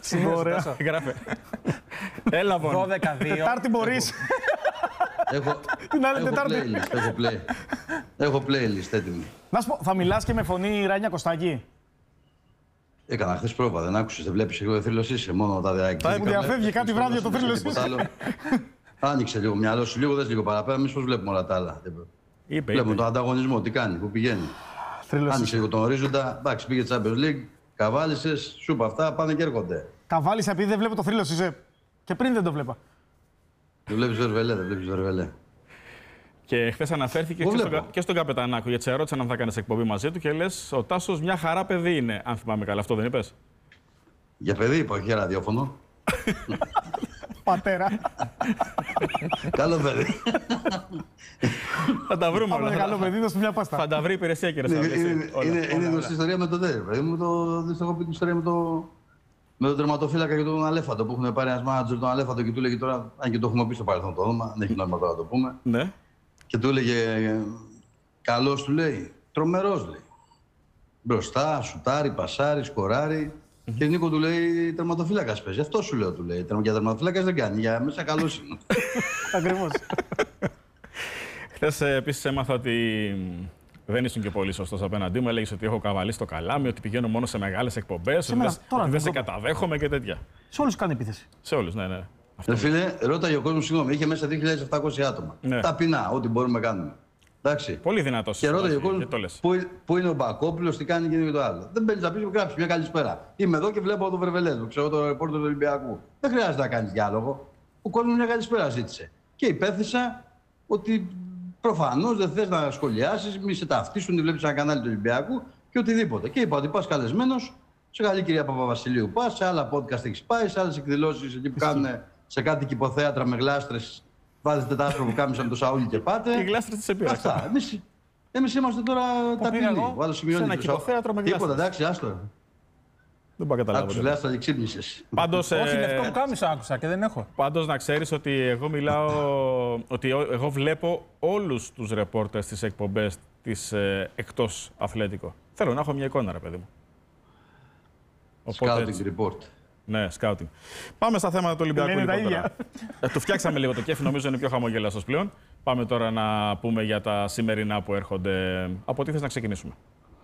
Ωραία. Γράφε. Έλα, Βον. 12-2. Τετάρτη μπορείς. Την άλλη Τετάρτη. Έχω playlist έτοιμη. Να σου πω, θα μιλάς και με φωνή Ράνια Κωστάκη? Έκανα χθες πρόβα, δεν άκουσες, δεν βλέπεις εγώ θρύλος είσαι, μόνο τα δεάκια. Μου διαφεύγει κάτι βράδυ το θρύλος είσαι. Άνοιξε λίγο μυαλό σου, λίγο δες λίγο παραπέρα, εμείς πώς βλέπουμε όλα τα άλλα. Βλέπουμε τον ανταγωνισμό, τι κάνει, πού πηγαίνει. Άνοιξε λίγο τον ορίζοντα, εντάξει, πήγε Champions League, καβάλισες, σου είπα αυτά, πάνε και έρχονται. Καβάλισα επειδή δεν βλέπω το θρύλος είσαι. Και πριν δεν το βλέπα. Δεν βλέπεις Βερβελέ, δεν βλέπεις Βερβελέ. Και χθες αναφέρθηκε και στον Καπετανάκο, γιατί σε ερώτησαν αν θα κάνεις εκπομπή μαζί του και λες ο Τάσος μια χαρά παιδί είναι. Αν θυμάμαι καλά, αυτό δεν είπες? Για παιδί είπα, όχι για ραδιόφωνο. Πατέρα. Καλό παιδί. Θα τα βρούμε όλα. Καλό παιδί, δώστε μια πάστα. Θα τα βρει η υπηρεσία, κύριε Σαββίδη. Είναι γνωστή ιστορία με τον Τέρ. Δεν έχω πει την ιστορία με τον τερματοφύλακα και τον Αλέφαντο που έχουν πάρει ένα μάνατζερ τον Αλέφαντο και του έλεγε τώρα, αν και το έχουμε πει στο παρελθόν το όνομα, δεν έχει νόημα τώρα να το πούμε. Ναι. Και του έλεγε, καλός του λέει, τρομερός λέει. Μπροστά, σουτάρει, πασάρει, σκοράρει. Και Νίκο του λέει, τερματοφύλακας παίζει. Αυτό σου λέω, του λέει. Για τερματοφύλακας δεν κάνει, για μέσα καλός είναι. Ακριβώς. Χθες επίσης έμαθα ότι δεν ήσουν και πολύ σωστός απέναντί μου. Έλεγες ότι έχω καβαλήσει το καλάμι, ότι πηγαίνω μόνο σε μεγάλες εκπομπές, ότι δεν σε καταδέχομαι και τέτοια. Σε όλους κάνει επίθεση. Σε όλους, ναι. Φίλε, ρώταγε ο κόσμος, συγγνώμη, είχε μέσα 2.700 άτομα. Ναι. Ταπεινά, ό,τι μπορούμε να κάνουμε. Εντάξει. Πολύ δυνατός. Και ρώταγε ο κόσμος πού είναι ο Μπακόπουλος, τι κάνει και το άλλο. Δεν μπαίνεις να πεις, γράψεις μια καλησπέρα. Είμαι εδώ και βλέπω το Βερβελέζο, ξέρω το ρεπόρτερ του Ολυμπιακού. Δεν χρειάζεται να κάνεις διάλογο. Ο κόσμος μια καλησπέρα ζήτησε. Και υπέθεσα ότι προφανώς δεν θες να σχολιάσεις, μη σε ταυτίσουν, τη βλέπεις ένα κανάλι του Ολυμπιακού και οτιδήποτε. Και είπα ότι πας καλεσμένος, σε καλή κυρία Παπαβασιλείου πας, σε άλλα podcast έχεις πάει, σε άλλες εκδηλώσεις εκεί που κάνουν σε κάτι κυποθέατρα με γλάστρες. Βάζετε τα άσπρα που κάμισαν το Σαούλι και πάτε. Οι γλάστρες της επήραξαν. Αυτά. Εμείς είμαστε τώρα ταπεινοί. Ο άλλος σημειώνει ένα κυποθέατρο με γλάστρες. Τίποτα, εντάξει, άστο. Δεν μπορώ να καταλάβω. Άκουσες γλάστρα και ξύπνησες. Πάντως, όχι, λευκό μου κάμισο άκουσα και δεν έχω. Πάντως να ξέρεις ότι εγώ μιλάω, ότι εγώ βλέπω όλους τους ρεπόρτερ στις εκπομπές της εκτός αθλέτικο. Θέλω να έχω μια εικόνα, ρε παιδί μου. Scouting report. Ναι, scouting. Πάμε στα θέματα του Ολυμπιακού. Είναι τα ίδια. Του φτιάξαμε λίγο το κέφι, νομίζω είναι πιο χαμογελαστός πλέον. Πάμε τώρα να πούμε για τα σημερινά που έρχονται. Από τι θες να ξεκινήσουμε?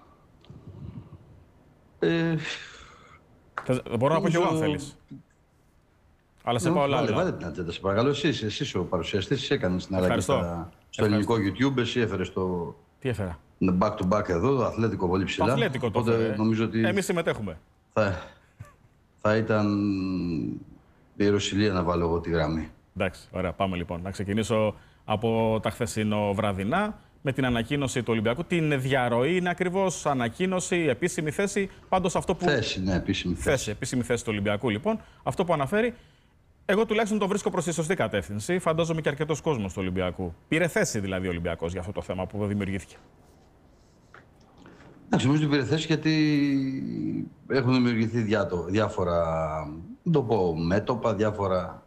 Μπορώ να πω και εγώ αν θέλεις. Αλλά σε πάω άλλα. Βάλε την ατζέντα, σε παρακαλώ. Εσύ ο παρουσιαστής, έκανες την αλλαγή στο ελληνικό YouTube, εσύ έφερες το. Τι έφερα? Back to back εδώ, το αθλέτικο πολύ ψηλά. Το αθλέτικο το έφερε. Εμείς συμμετέχουμε. Θα ήταν η Ιεροσυλία να βάλω εγώ τη γραμμή. Εντάξει, ωραία, πάμε λοιπόν. Να ξεκινήσω από τα χθεσινοβραδινά με την ανακοίνωση του Ολυμπιακού. Την διαρροή είναι ακριβώς ανακοίνωση, επίσημη θέση. Πάντως αυτό που. Θέση, ναι, επίσημη θέση. Επίσημη θέση του Ολυμπιακού λοιπόν. Αυτό που αναφέρει, εγώ τουλάχιστον το βρίσκω προς τη σωστή κατεύθυνση. Φαντάζομαι και αρκετός κόσμος του Ολυμπιακού. Πήρε θέση δηλαδή ο Ολυμπιακός για αυτό το θέμα που δημιουργήθηκε. Εντάξει, νομίζω ότι πήρε θέση γιατί έχουν δημιουργηθεί διάφορα, δεν το πω, μέτωπα, διάφορες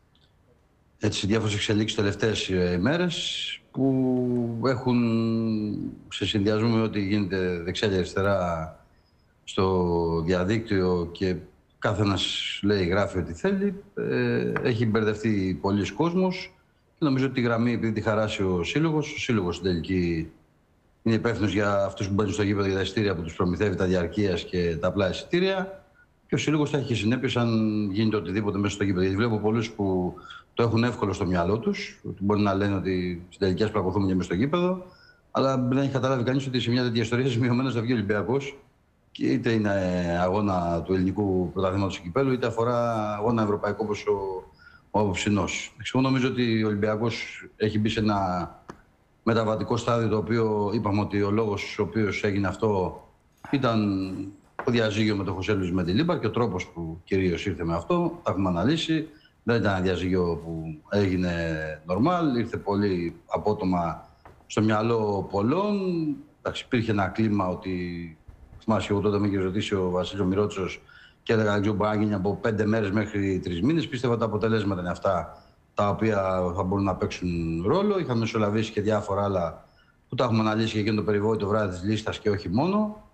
εξελίξεις τελευταίες ημέρες που έχουν σε συνδυασμό με ό,τι γίνεται δεξιά και αριστερά στο διαδίκτυο και καθένας λέει, γράφει ό,τι θέλει, έχει μπερδευτεί πολλοί κόσμος και νομίζω ότι τη γραμμή, επειδή τη χαράσει ο Σύλλογος στην τελική είναι υπεύθυνος για αυτούς που μπαίνουν στο γήπεδο για τα εισιτήρια που τους προμηθεύει τα διαρκείας και τα απλά εισιτήρια. Και ο Σύλλογος θα έχει συνέπειες αν γίνεται οτιδήποτε μέσα στο γήπεδο. Γιατί βλέπω πολλούς που το έχουν εύκολο στο μυαλό τους, ότι μπορεί να λένε ότι στην τελική ας παρακολουθούμε και μέσα στο γήπεδο, αλλά δεν έχει καταλάβει κανείς ότι σε μια τέτοια ιστορία σημειωμένος θα βγει ο Ολυμπιακός, και είτε είναι αγώνα του ελληνικού πρωταθλήματος του κυπέλλου, είτε αφορά αγώνα ευρωπαϊκό όπως ο απόψινός. Εγώ νομίζω ότι ο Ολυμπιακός έχει μπει σε ένα μεταβατικό στάδιο, το οποίο είπαμε ότι ο λόγος ο οποίος έγινε αυτό ήταν το διαζύγιο με τον Χωσέ Λουίς Μεντιλίμπαρ και ο τρόπος που κυρίως ήρθε με αυτό. Τα έχουμε αναλύσει. Δεν ήταν ένα διαζύγιο που έγινε normal, ήρθε πολύ απότομα στο μυαλό πολλών. Εντάξει, υπήρχε ένα κλίμα ότι. Θυμάσαι, εγώ τότε με είχε ρωτήσει ο Βασίλης Μυρότσος και έλεγα ότι μπορεί να γίνει από 5 μέρες μέχρι 3 μήνες. Πίστευα τα αποτελέσματα είναι αυτά τα οποία θα μπορούν να παίξουν ρόλο. Είχαμε μεσολαβήσει και διάφορα άλλα που τα έχουμε αναλύσει για εκείνο το περιβόητο βράδυ της λίστας και όχι μόνο.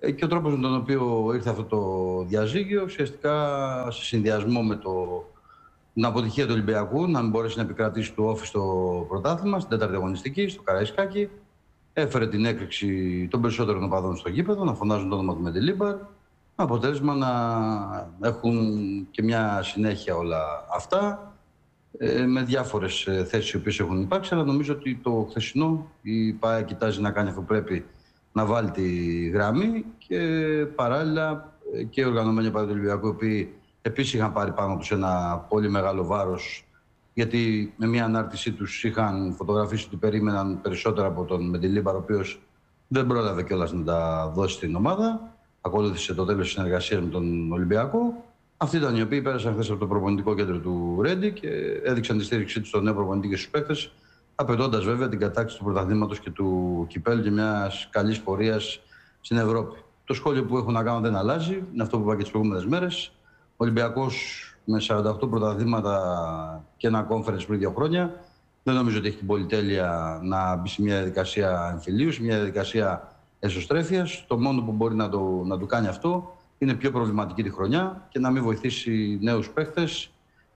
Και ο τρόπος με τον οποίο ήρθε αυτό το διαζύγιο, ουσιαστικά σε συνδυασμό με την αποτυχία του Ολυμπιακού, να μην μπορέσει να επικρατήσει του όφη στο πρωτάθλημα, στην τέταρτη αγωνιστική, στο Καραϊσκάκι, έφερε την έκρηξη των περισσότερων οπαδών στο γήπεδο, να φωνάζουν το όνομα του Μεντιλίμπαρ. Αποτέλεσμα να έχουν και μια συνέχεια όλα αυτά, με διάφορες θέσεις οι οποίες έχουν υπάρξει, αλλά νομίζω ότι το χθεσινό η ΠΑΕ κοιτάζει να κάνει αυτό που πρέπει, να βάλει τη γραμμή, και παράλληλα και οι οργανωμένοι οπαδοί του Ολυμπιακού, οι οποίοι επίσης είχαν πάρει πάνω τους ένα πολύ μεγάλο βάρος, γιατί με μια ανάρτησή τους είχαν φωτογραφίσει ότι περίμεναν περισσότερα από τον Μεντιλίμπαρ, ο οποίος δεν πρόλαβε κιόλας να τα δώσει στην ομάδα. Ακολούθησε το τέλος της συνεργασίας με τον Ολυμπιακό. Αυτοί ήταν οι οποίοι πέρασαν χθες από το προπονητικό κέντρο του Ρέντι και έδειξαν τη στήριξή τους στον νέο προπονητή και στους παίκτες, απαιτώντας βέβαια την κατάκτηση του πρωταθλήματος και του κυπέλλου και μιας καλής πορείας στην Ευρώπη. Το σχόλιο που έχω να κάνω δεν αλλάζει, είναι αυτό που είπα και τις προηγούμενες μέρες. Ο Ολυμπιακός με 48 πρωταθλήματα και ένα conference πριν 2 χρόνια, δεν νομίζω ότι έχει την πολυτέλεια να μπει σε μια διαδικασία εμφυλίου, σε μια διαδικασία εσωστρέφειας. Το μόνο που μπορεί να το κάνει αυτό είναι πιο προβληματική τη χρονιά και να μην βοηθήσει νέους παίχτες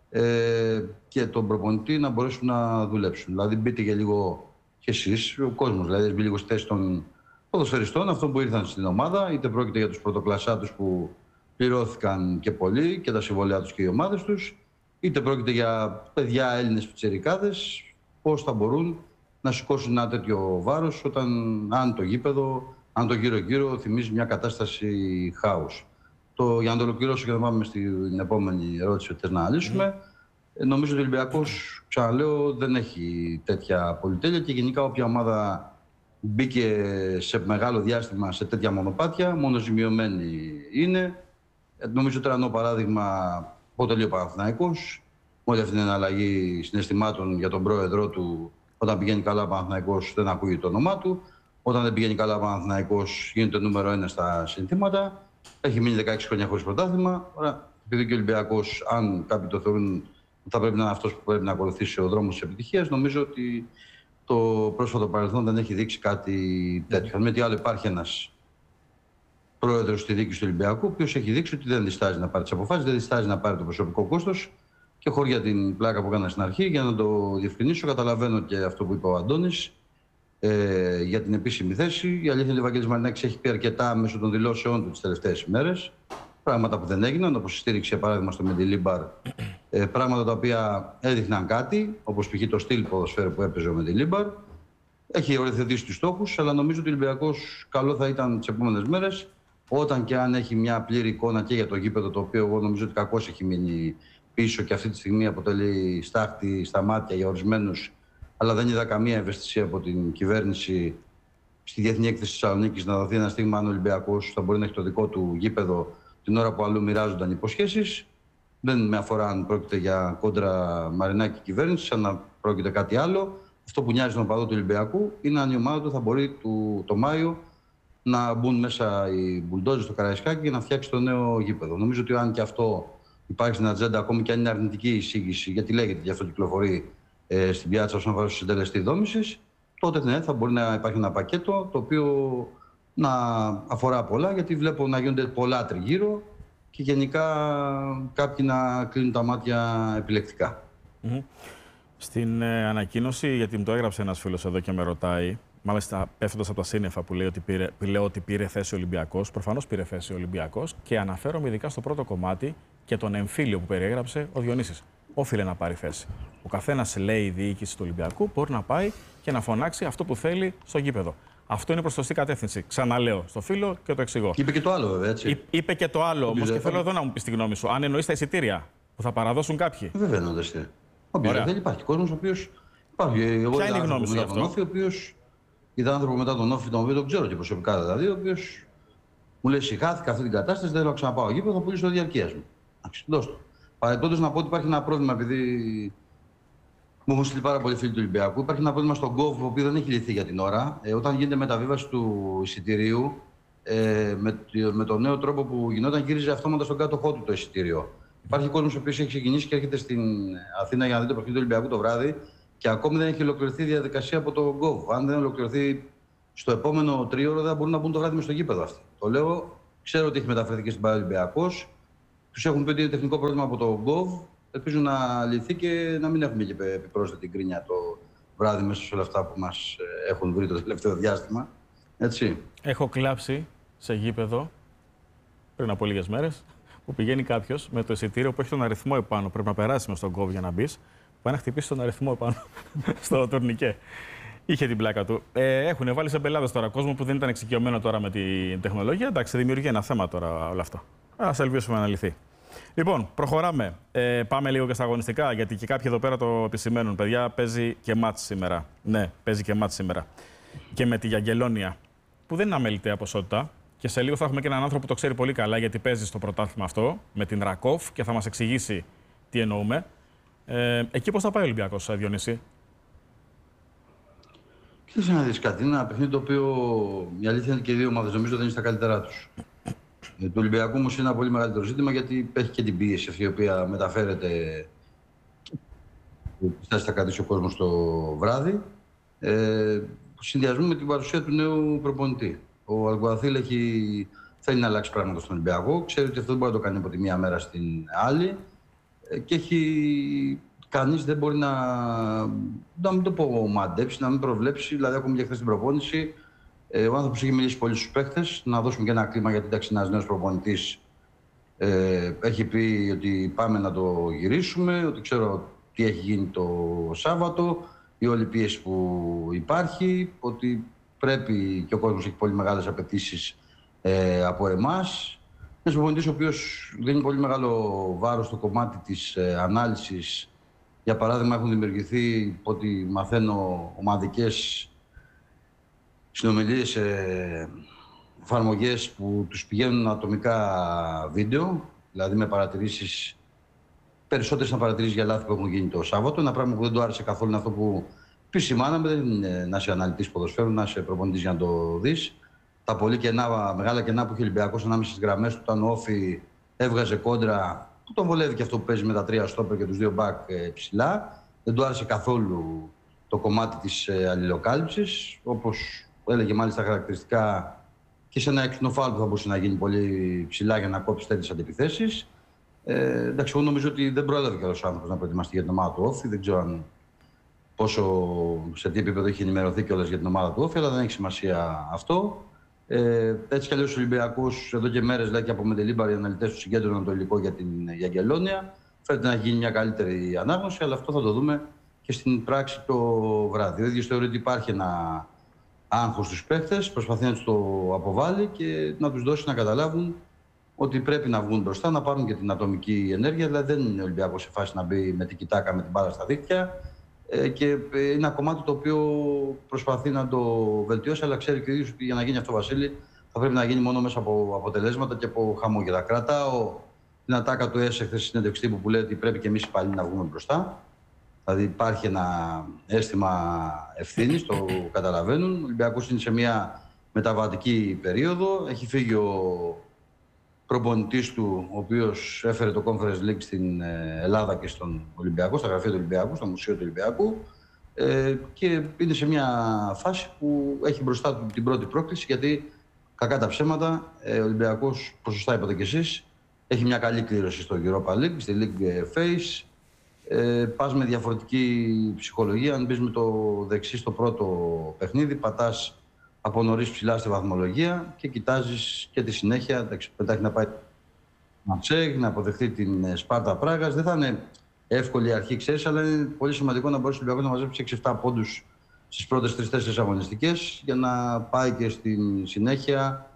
και τον προπονητή να μπορέσουν να δουλέψουν. Δηλαδή, μπείτε για λίγο κι εσείς, ο κόσμος, δηλαδή, μπει λίγο στη θέση των ποδοσφαιριστών, αυτών που ήρθαν στην ομάδα, είτε πρόκειται για τους πρωτοκλασσάτους που πληρώθηκαν και πολύ και τα συμβολιά τους και οι ομάδες τους, είτε πρόκειται για παιδιά Έλληνες πιτσιρικάδες, πώς θα μπορούν να σηκώσουν ένα τέτοιο βάρος αν το γήπεδο, αν το γύρω-γύρω θυμίζει μια κατάσταση χάους. Για να το ολοκληρώσω και να πάμε στην επόμενη ερώτηση που θες να αναλύσουμε, νομίζω ότι ο Ολυμπιακός, ξαναλέω, δεν έχει τέτοια πολυτέλεια και γενικά όποια ομάδα μπήκε σε μεγάλο διάστημα σε τέτοια μονοπάτια, μόνο ζημιωμένη είναι. Νομίζω τρανό παράδειγμα πότε λέει ο Παναθηναϊκός, όλη αυτή την αλλαγή συναισθημάτων για τον πρόεδρό του. Όταν πηγαίνει καλά ο Παναθηναϊκός δεν ακούγεται το όνομά του. Όταν δεν πηγαίνει καλά ο Παναθηναϊκός γίνεται νούμερο 1 στα συνθήματα. Έχει μείνει 16 χρόνια χωρίς πρωτάθλημα. Επειδή και ο Ολυμπιακός, αν κάποιοι το θεωρούν ότι θα πρέπει να είναι αυτός που πρέπει να ακολουθήσει ο δρόμος της επιτυχίας, νομίζω ότι το πρόσφατο παρελθόν δεν έχει δείξει κάτι τέτοιο. Με τι άλλο, υπάρχει ένας πρόεδρος στη δίκη του Ολυμπιακού, ο οποίος έχει δείξει ότι δεν διστάζει να πάρει τις αποφάσεις, δεν διστάζει να πάρει το προσωπικό κόστος. Και χωρίς για την πλάκα που έκανα στην αρχή, για να το διευκρινίσω, καταλαβαίνω και αυτό που είπε ο Αντώνης για την επίσημη θέση. Η αλήθεια είναι ότι ο Βαγγέλης Μαρινάκης έχει πει αρκετά μέσω των δηλώσεών του τις τελευταίες ημέρες. Πράγματα που δεν έγιναν, όπως η στήριξη, για παράδειγμα, στο Μεντιλίμπαρ. Πράγματα τα οποία έδειχναν κάτι, όπως π.χ. το στυλ ποδοσφαίρου που έπαιζε ο Μεντιλίμπαρ. Έχει οριοθετήσει τους στόχους, αλλά νομίζω ότι ο Ολυμπιακός καλό θα ήταν τις επόμενες μέρες, όταν και αν έχει μια πλήρη εικόνα και για το γήπεδο, το οποίο εγώ νομίζω ότι κακώς έχει μείνει πίσω και αυτή τη στιγμή αποτελεί στάχτη στα μάτια για ορισμένους, αλλά δεν είδα καμία ευαισθησία από την κυβέρνηση στη Διεθνή Έκθεση της Θεσσαλονίκης να δοθεί ένα στίγμα αν ο Ολυμπιακός θα μπορεί να έχει το δικό του γήπεδο την ώρα που αλλού μοιράζονταν υποσχέσεις. Δεν με αφορά αν πρόκειται για κόντρα Μαρινάκη κυβέρνηση, σαν να πρόκειται κάτι άλλο. Αυτό που νοιάζει τον οπαδό του Ολυμπιακού είναι αν η ομάδα του θα μπορεί το Μάιο να μπουν μέσα οι μπουλντόζοι στο Καραϊσκάκι και να φτιάξει το νέο γήπεδο. Νομίζω ότι αν και αυτό υπάρχει στην ατζέντα, ακόμη και αν είναι αρνητική εισήγηση, γιατί λέγεται και αυτό κυκλοφορεί στην πιάτσα όσον αφορά στο συντελεστή δόμησης, τότε ναι, θα μπορεί να υπάρχει ένα πακέτο το οποίο να αφορά πολλά, γιατί βλέπω να γίνονται πολλά τριγύρω και γενικά κάποιοι να κλείνουν τα μάτια επιλεκτικά. Στην ανακοίνωση, γιατί μου το έγραψε ένας φίλος εδώ και με ρωτάει, μάλιστα πέφτοντας από τα σύννεφα που λέει ότι πήρε θέση ο Ολυμπιακός, προφανώς πήρε θέση ο Ολυμπιακός και αναφέρομαι ειδικά στο πρώτο κομμάτι και τον εμφύλιο που περιέγραψε ο Διονύσης. Όφιλε να πάρει θέση. Ο καθένας, λέει, η διοίκηση του Ολυμπιακού μπορεί να πάει και να φωνάξει αυτό που θέλει στο γήπεδο. Αυτό είναι προς σωστή κατεύθυνση. Ξαναλέω στο φίλο και το εξηγώ. Είπε και το άλλο, βέβαια, έτσι. Είπε και το άλλο όμως και θέλω εδώ να μου πει τη γνώμη σου. Αν εννοείς τα εισιτήρια που θα παραδώσουν κάποιοι. Βέβαια, εννοείται. Δεν υπάρχει κόσμος ο οποίος. Ποια είναι η γνώμη σου αυτό? Ο οποίος ήταν άνθρωπο μετά τον Όφη, τον οποίο τον ξέρω και προσωπικά δηλαδή, ο οποίος μου λέει: συγχάθηκα αυτή την κατάσταση, δεν θέλω να ξαναπάω γήπεδο, θα πουλήσω το διαρκείας μου. Δώσ' το. Παρεπτόντως να πω ότι υπάρχει ένα πρόβλημα, επειδή μου έχουν στείλει πάρα πολλοί φίλοι του Ολυμπιακού. Υπάρχει ένα πρόβλημα στον ΚΟΒ, ο οποίο δεν έχει λυθεί για την ώρα. Όταν γίνεται μεταβίβαση του εισιτηρίου, με τον νέο τρόπο που γινόταν, γύριζε αυτόματα στον κάτοχό του το εισιτήριο. Υπάρχει κόσμος ο οποίος έχει ξεκινήσει και έρχεται στην Αθήνα για να δει το παιχνίδι του Ολυμπιακού το βράδυ και ακόμη δεν έχει ολοκληρωθεί η διαδικασία από το ΚΟΒ. Αν δεν ολοκληρωθεί στο επόμενο τρίωρο, δεν θα μπορούν να μπουν το βράδυ μες στο γήπεδο αυτοί. το λέω. Ξέρω ότι έχει μεταφερθεί και στην Παραολυμπιακός. Τους έχουν πει ότι είναι τεχνικό πρόβλημα από το Gov. Ελπίζω να λυθεί και να μην έχουμε και επιπρόσθετη γκρίνια το βράδυ μέσα σε όλα αυτά που μας έχουν βρει το τελευταίο διάστημα. Έτσι. Έχω κλάψει σε γήπεδο πριν από λίγες μέρες που πηγαίνει κάποιος με το εισιτήριο που έχει τον αριθμό επάνω. Πρέπει να περάσει μες στον Gov για να μπει. Πάει να χτυπήσει τον αριθμό επάνω στο τουρνικέ. Είχε την πλάκα του. Έχουν βάλει σε μπελάδες τώρα κόσμο που δεν ήταν εξοικειωμένο τώρα με την τεχνολογία. Εντάξει, δημιουργεί ένα θέμα τώρα όλο αυτό. Ας ελπίσουμε να λυθεί. Λοιπόν, προχωράμε. Πάμε λίγο και στα αγωνιστικά, γιατί και κάποιοι εδώ πέρα το επισημαίνουν. Παιδιά, παίζει και μάτς σήμερα. Ναι, παίζει και μάτς σήμερα. Και με τη Γιαγγελόνια, που δεν είναι αμεληταία ποσότητα. Και σε λίγο θα έχουμε και έναν άνθρωπο που το ξέρει πολύ καλά, γιατί παίζει στο πρωτάθλημα αυτό, με την Ρακόφ και θα μας εξηγήσει τι εννοούμε. Εκεί πώς θα πάει ο Ολυμπιακός, Διονύση? Κοίταξε να δεις κάτι. Είναι ένα παιχνίδι το οποίο η αλήθεια είναι και οι δύο ομάδες νομίζω δεν είναι στα καλύτερά τους. Το Ολυμπιακό όμως είναι ένα πολύ μεγαλύτερο ζήτημα γιατί έχει και την πίεση αυτή η οποία μεταφέρεται. Θα κρατήσει ο κόσμος το βράδυ. Συνδυασμού με την παρουσία του νέου προπονητή. Ο Αλγκουαθίλ θέλει να αλλάξει πράγματα στον Ολυμπιακό. Ξέρει ότι αυτό δεν μπορεί να το κάνει από τη μία μέρα στην άλλη. Και κανείς δεν μπορεί να μην το πω μαντέψει, να μην προβλέψει. Δηλαδή, ακόμη και χθες στην προπόνηση, ο άνθρωπος έχει μιλήσει πολύ στους παίκτες. Να δώσουμε και ένα κλίμα γιατί εντάξει, ένας νέος προπονητής έχει πει ότι πάμε να το γυρίσουμε, ότι ξέρω τι έχει γίνει το Σάββατο, η όλη πίεση που υπάρχει, ότι πρέπει και ο κόσμος έχει πολύ μεγάλες απαιτήσεις από εμάς. Ένας προπονητής ο οποίος δίνει πολύ μεγάλο βάρος στο κομμάτι της ανάλυσης. Για παράδειγμα, έχουν δημιουργηθεί, από ό,τι μαθαίνω, ομαδικές συνομιλίες σε εφαρμογές που τους πηγαίνουν ατομικά βίντεο, δηλαδή με παρατηρήσεις, περισσότερες να παρατηρήσεις για λάθη που έχουν γίνει το Σάββατο. Ένα πράγμα που δεν του άρεσε καθόλου είναι αυτό που επισημάναμε, δεν είναι να είσαι αναλυτής ποδοσφαίρου, να είσαι προπονητής για να το δεις. Τα πολύ μεγάλα κενά που είχε ο Ολυμπιακός ανάμεσα στις γραμμές του, όταν ο Όφη έβγαζε κόντρα, που τον βολεύει και αυτό που παίζει με τα 3 στόπερ και τους 2 μπακ ψηλά. Δεν του άρεσε καθόλου το κομμάτι της αλληλοκάλυψης, όπως έλεγε μάλιστα χαρακτηριστικά και σε ένα έξυπνο φάουλ που θα μπορούσε να γίνει πολύ ψηλά για να κόψει τέτοιες αντιπιθέσεις. Εντάξει, εγώ νομίζω ότι δεν πρόλαβε και ο άνθρωπος να προετοιμαστεί για την ομάδα του Όφη. Δεν ξέρω σε τι επίπεδο έχει ενημερωθεί κιόλας για την ομάδα του Όφη, αλλά δεν έχει σημασία αυτό. Έτσι κι αλλιώς ο Ολυμπιακός εδώ και μέρες λέει και από Μεντελίμπαρ οι αναλυτές του συγκέντρωναν το υλικό για την Γιαγγελόνια. Φαίνεται να έχει γίνει μια καλύτερη ανάγνωση, αλλά αυτό θα το δούμε και στην πράξη το βράδυ. Ο ίδιος θεωρεί ότι υπάρχει ένα άγχος στους παίχτες, προσπαθεί να τους το αποβάλει και να τους δώσει να καταλάβουν ότι πρέπει να βγουν μπροστά, να πάρουν και την ατομική ενέργεια. Δηλαδή δεν είναι ο Ολυμπιακός σε φάση να μπει με την κοιτάκα, με την μπάλα στα δίκτυα. Και είναι ένα κομμάτι το οποίο προσπαθεί να το βελτιώσει, αλλά ξέρει και ο ίδιος ότι για να γίνει αυτό, Βασίλη, θα πρέπει να γίνει μόνο μέσα από αποτελέσματα και από χαμόγελα. Κρατάω την ατάκα του ΕΣΕ χθες στη συνέντευξη τύπου που λέει ότι πρέπει και εμείς οι παλιοί να βγούμε μπροστά. Δηλαδή υπάρχει ένα αίσθημα ευθύνης, το καταλαβαίνουν. Ο Ολυμπιακός είναι σε μια μεταβατική περίοδο. Έχει φύγει ο προπονητής του, ο οποίος έφερε το Conference League στην Ελλάδα και στον Ολυμπιακό, στα γραφεία του Ολυμπιακού, στο Μουσείο του Ολυμπιακού. Και είναι σε μια φάση που έχει μπροστά του την πρώτη πρόκληση, γιατί κακά τα ψέματα, ο Ολυμπιακός, όπως σωστά είπατε κι εσείς, έχει μια καλή κλήρωση στο Europa League, στη League Phase. Πας με διαφορετική ψυχολογία. Αν μπεις με το δεξί στο πρώτο παιχνίδι, πατάς από νωρίς ψηλά στη βαθμολογία και κοιτάζεις και τη συνέχεια. Μετά έχει να πάει να αποδεχτεί την Σπάρτα Πράγας. Δεν θα είναι εύκολη η αρχή, ξέρεις, αλλά είναι πολύ σημαντικό να μπορέσει ο Ολυμπιακός να μαζέψει 6-7 πόντους στις πρώτες 3-4 αγωνιστικές για να πάει και στη συνέχεια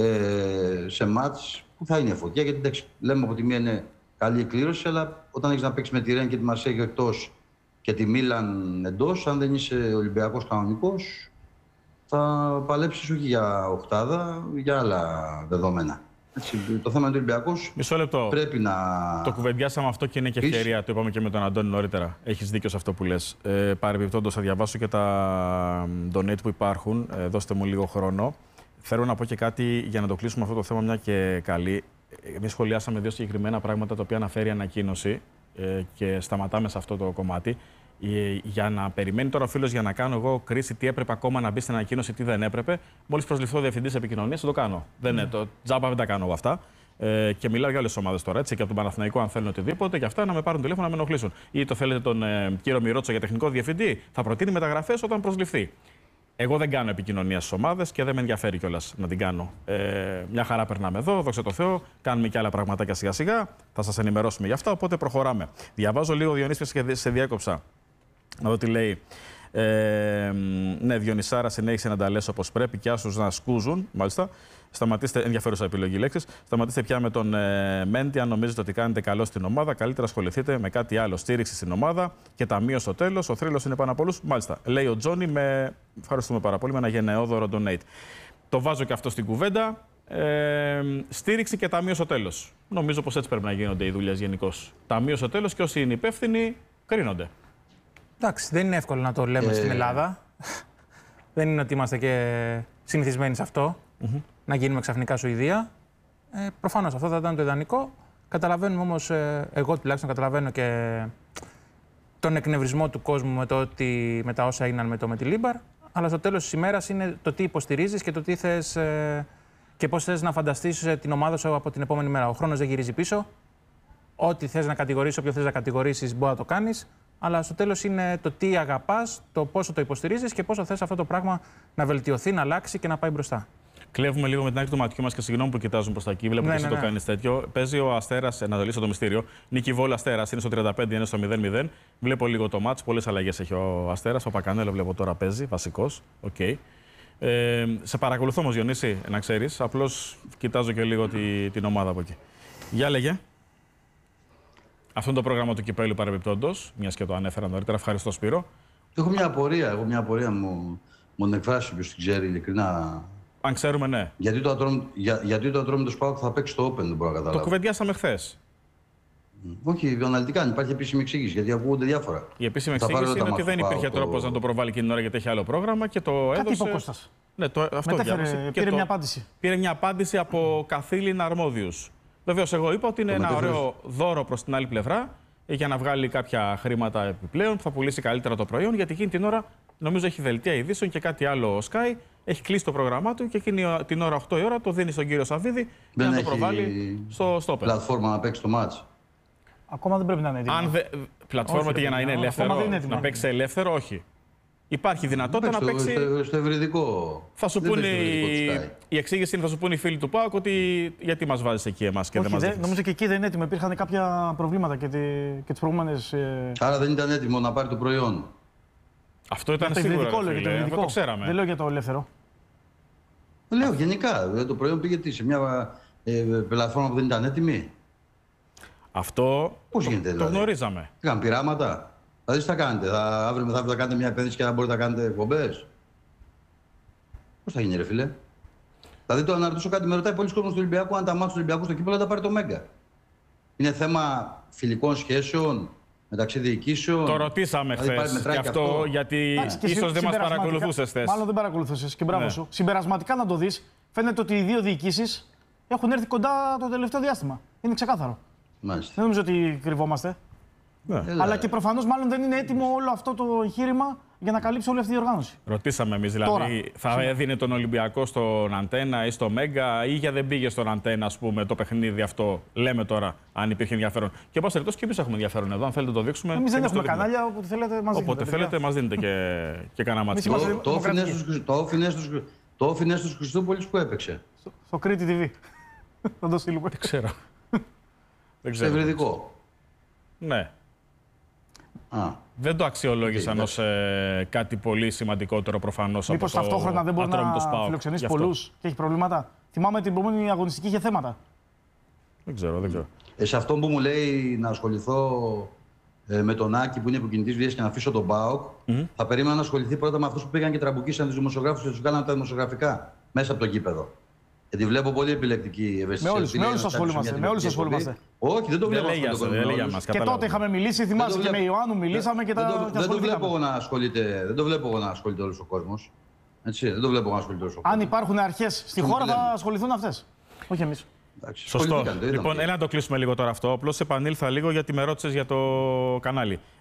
σε μάτς που θα είναι φωτιά. Γιατί εντάξει, λέμε από τη μία είναι καλή εκκλήρωση, αλλά όταν έχεις να παίξεις με τη Ρεν και τη Μαρσέγιο εκτός και τη Μίλαν εντός, αν δεν είσαι Ολυμπιακός κανονικός, θα παλέψεις όχι για οκτάδα, για άλλα δεδομένα. Έτσι, το θέμα είναι ότι ο Ολυμπιακός μισό λεπτό. Πρέπει να... Το κουβεντιάσαμε αυτό και είναι και ευκαιρία. Το είπαμε και με τον Αντώνη νωρίτερα. Έχεις δίκιο σε αυτό που λες. Παρεμπιπτόντως, θα διαβάσω και τα donate που υπάρχουν. Δώστε μου λίγο χρόνο. Θέλω να πω και κάτι για να το κλείσουμε αυτό το θέμα, μια και καλή. Εμείς σχολιάσαμε δύο συγκεκριμένα πράγματα τα οποία αναφέρει η ανακοίνωση και σταματάμε σε αυτό το κομμάτι. Για να περιμένει τώρα ο φίλος για να κάνω εγώ κρίση τι έπρεπε ακόμα να μπει στην ανακοίνωση, τι δεν έπρεπε, μόλις προσληφθώ διευθυντής επικοινωνίας, θα το κάνω. Το τζάμπα δεν τα κάνω εγώ αυτά. Και μιλάω για άλλες ομάδες τώρα, έτσι, και από τον Παναθηναϊκό, αν θέλουν οτιδήποτε, και αυτά να με πάρουν τηλέφωνο να με ενοχλήσουν. Ή το θέλετε τον κύριο Μυρότσο για τεχνικό διευθυντή, θα προτείνει μεταγραφές όταν προσληφθεί. Εγώ δεν κάνω επικοινωνία στις ομάδες και δεν με ενδιαφέρει κιόλας να την κάνω. Μια χαρά περνάμε εδώ, δόξα τω Θεώ, κάνουμε και άλλα πραγματάκια σιγά-σιγά. Θα σας ενημερώσουμε γι' αυτά, οπότε προχωράμε. Διαβάζω λίγο, Διονύση, και σε διέκοψα. Να δω τι λέει. Ναι, Διονυσάρα, συνέχισε να τα λες όπως πρέπει και άσους να σκούζουν. Μάλιστα. Σταματήστε, ενδιαφέρουσα επιλογή λέξης. Σταματήστε πια με τον Μέντι. Αν νομίζετε ότι κάνετε καλό στην ομάδα, καλύτερα ασχοληθείτε με κάτι άλλο. Στήριξη στην ομάδα και ταμείο στο τέλος. Ο θρύλος είναι πάνω από όλους. Μάλιστα. Λέει ο Τζόνι, ευχαριστούμε πάρα πολύ, με ένα γενναιόδωρο donate. Το βάζω και αυτό στην κουβέντα. Στήριξη και ταμείο στο τέλος. Νομίζω πως έτσι πρέπει να γίνονται οι δουλειές γενικώς. Ταμείο στο τέλος και όσοι είναι υπεύθυνοι κρίνονται. Εντάξει, δεν είναι εύκολο να το λέμε στην Ελλάδα. Δεν είναι ότι είμαστε και συνηθισμένοι σε αυτό. Να γίνουμε ξαφνικά Σουηδία. Προφανώς αυτό θα ήταν το ιδανικό. Καταλαβαίνουμε όμως, εγώ τουλάχιστον καταλαβαίνω και τον εκνευρισμό του κόσμου με τα όσα έγιναν με τη Λίμπαρ. Αλλά στο τέλος της ημέρας είναι το τι υποστηρίζεις και το τι θες και πώς θες να φανταστείς την ομάδα σου από την επόμενη μέρα. Ο χρόνος δεν γυρίζει πίσω. Ό,τι θες να κατηγορήσεις, όποιο θες να κατηγορήσεις, μπορεί να το κάνεις. Αλλά στο τέλος είναι το τι αγαπάς, το πόσο το υποστηρίζεις και πόσο θες αυτό το πράγμα να βελτιωθεί, να αλλάξει και να πάει μπροστά. Κλέβουμε λίγο με την άκρη του ματιού μας και συγγνώμη που κοιτάζουν προς τα εκεί. Βλέπω ότι εσύ το κάνεις τέτοιο. Παίζει ο Αστέρας, να το λύσω το μυστήριο. Νίκη Βόλ Αστέρας, είναι στο 35, είναι στο 0-0. Βλέπω λίγο το μάτς, πολλές αλλαγές έχει ο Αστέρας. Ο Παπακανέλο βλέπω τώρα παίζει, βασικός. Okay. Σε παρακολουθώ όμως, Διονύση, να ξέρεις. Απλώς κοιτάζω και λίγο την ομάδα από εκεί. Για λέγε. Αυτό είναι το πρόγραμμα του κυπέλλου παρεμπιπτόντως, μιας και το ανέφερα νωρίτερα. Ευχαριστώ, Σπύρο. Έχω μια απορία, μου εκφράσει ποιος την ξέρει, ειλικρινά. Αν ξέρουμε, ναι. Γιατί το Ατρόμητος ΠΑΟΚ θα παίξει το Open, δεν μπορώ να καταλάβω. Το κουβεντιάσαμε χθες. Όχι, αναλυτικά, αν υπάρχει επίσημη εξήγηση, γιατί ακούγονται διάφορα. Η επίσημη εξήγηση είναι ότι δεν υπήρχε τρόπος να το προβάλλει εκείνη την ώρα γιατί έχει άλλο πρόγραμμα και το έδωσε. Κάτι είπε ο Κώστας. Ναι, αυτό διάβασε. Πήρε μια απάντηση. Πήρε μια απάντηση από καθήλυνα αρμόδιους. Βεβαίως, εγώ είπα ότι είναι ένα ωραίο δώρο προς την άλλη πλευρά για να βγάλει κάποια χρήματα επιπλέον που θα πουλήσει καλύτερα το προϊόν, γιατί εκείνη την ώρα νομίζω έχει δελτία ειδήσεων και κάτι άλλο ο Sky. Έχει κλείσει το πρόγραμμά του και εκείνη την ώρα 8 η ώρα το δίνει στον κύριο Σαββίδη για να το προβάλλει στο Open. Πλατφόρμα να παίξει το μάτς. Ακόμα δεν πρέπει να είναι έτοιμο. Πλατφόρμα για να είναι ελεύθερο, να παίξει ελεύθερο, όχι. Υπάρχει δυνατότητα να παίξει. Στο ευρυδικό. Θα σου πούνε η εξήγηση είναι, θα σου πούνε οι φίλοι του ΠΑΟΚ ότι γιατί μας βάζεις εκεί εμάς και δεν μας δείχνεις. Νομίζω και εκεί δεν είναι έτοιμο. Υπήρχαν κάποια προβλήματα και τις προηγούμενες. Άρα δεν ήταν έτοιμο να πάρει το προϊόν. Αυτό ήταν σίγουρο. Το ξέραμε. Δεν λέω για το ελεύθερο. Λέω γενικά. Το προϊόν πήγε σε μια πλατφόρμα που δεν ήταν έτοιμη. Αυτό πώς γίνεται, το δηλαδή. Γνωρίζαμε. Είχαν πειράματα. Δηλαδή τι θα κάνετε, αύριο μεθαύριο θα κάνετε μια επένδυση και να μπορείτε να κάνετε εκπομπές. Πώς θα γίνει, ρε φίλε. Δηλαδή το αναρωτήσω κάτι, με ρωτάει πολλοί κόσμος του Ολυμπιακού, αν τα μάτια του Ολυμπιακού στο κύπελλο θα τα πάρει το Μέγκα. Είναι θέμα φιλικών σχέσεων μεταξύ διοικήσεων. Το ρωτήσαμε χθες και αυτό γιατί ίσως δεν μας παρακολουθούσες χθες. Μάλλον δεν παρακολουθούσες και μπράβο σου. Συμπερασματικά να το δεις, φαίνεται ότι οι δύο διοικήσεις έχουν έρθει κοντά το τελευταίο διάστημα. Είναι ξεκάθαρο. Μάλιστα. Δεν νομίζω ότι κρυβόμαστε. Ναι. Αλλά και προφανώς μάλλον δεν είναι έτοιμο όλο αυτό το εγχείρημα για να καλύψει όλη αυτή η οργάνωση. Ρωτήσαμε εμείς δηλαδή, τώρα, θα έδινε τον Ολυμπιακό στον Αντένα ή στο Μέγκα ή για δεν πήγε στον Αντένα, ας πούμε, το παιχνίδι αυτό. Λέμε τώρα αν υπήρχε ενδιαφέρον. Και όπως περιπτώσει και εμείς έχουμε ενδιαφέρον εδώ. Αν θέλετε το δείξουμε. Εμείς δεν έχουμε κανάλια, όποτε θέλετε μας δίνετε. Όποτε θέλετε μας δίνετε και κανένα μάτι. Το όφινες στους Χριστούπολης που έπαιξε. Στο Κρήτη TV. Θα το στείλουμε. Δεν ξέρω. Στο ευρυδικό. Ναι. Δεν το αξιολόγησαν ως κάτι πολύ σημαντικότερο προφανώς. Μήπως ταυτόχρονα δεν μπορεί να φιλοξενήσει πολλούς και έχει προβλήματα. Θυμάμαι την προηγούμενη αγωνιστική είχε θέματα. Δεν ξέρω. Σε αυτό που μου λέει να ασχοληθώ με τον Άκη που είναι υποκινητής βίας και να αφήσω τον ΠΑΟΚ, θα περίμενα να ασχοληθεί πρώτα με αυτούς που πήγαν και τραμπουκίσαν τους δημοσιογράφους και τους κάναν τα δημοσιογραφικά μέσα από το γήπεδο. Γιατί βλέπω πολύ επιλεκτική ευαισθησία. Με όλους ασχολούμαστε. Όχι, δεν το βλέπω αυτό. Και τότε είχαμε μιλήσει, θυμάσαι και με Ιωάννου μιλήσαμε και τα. Δεν το βλέπω εγώ να ασχολείται όλος ο κόσμος. Δεν το βλέπω να ασχολείται όλος ο κόσμος. Αν υπάρχουν αρχές στη χώρα θα ασχοληθούν αυτές. Όχι εμείς. Σωστό. Λοιπόν, έλα να το κλείσουμε λίγο τώρα αυτό. Απλώς επανήλθα λίγο γιατί με ρώτησες για το κανάλι.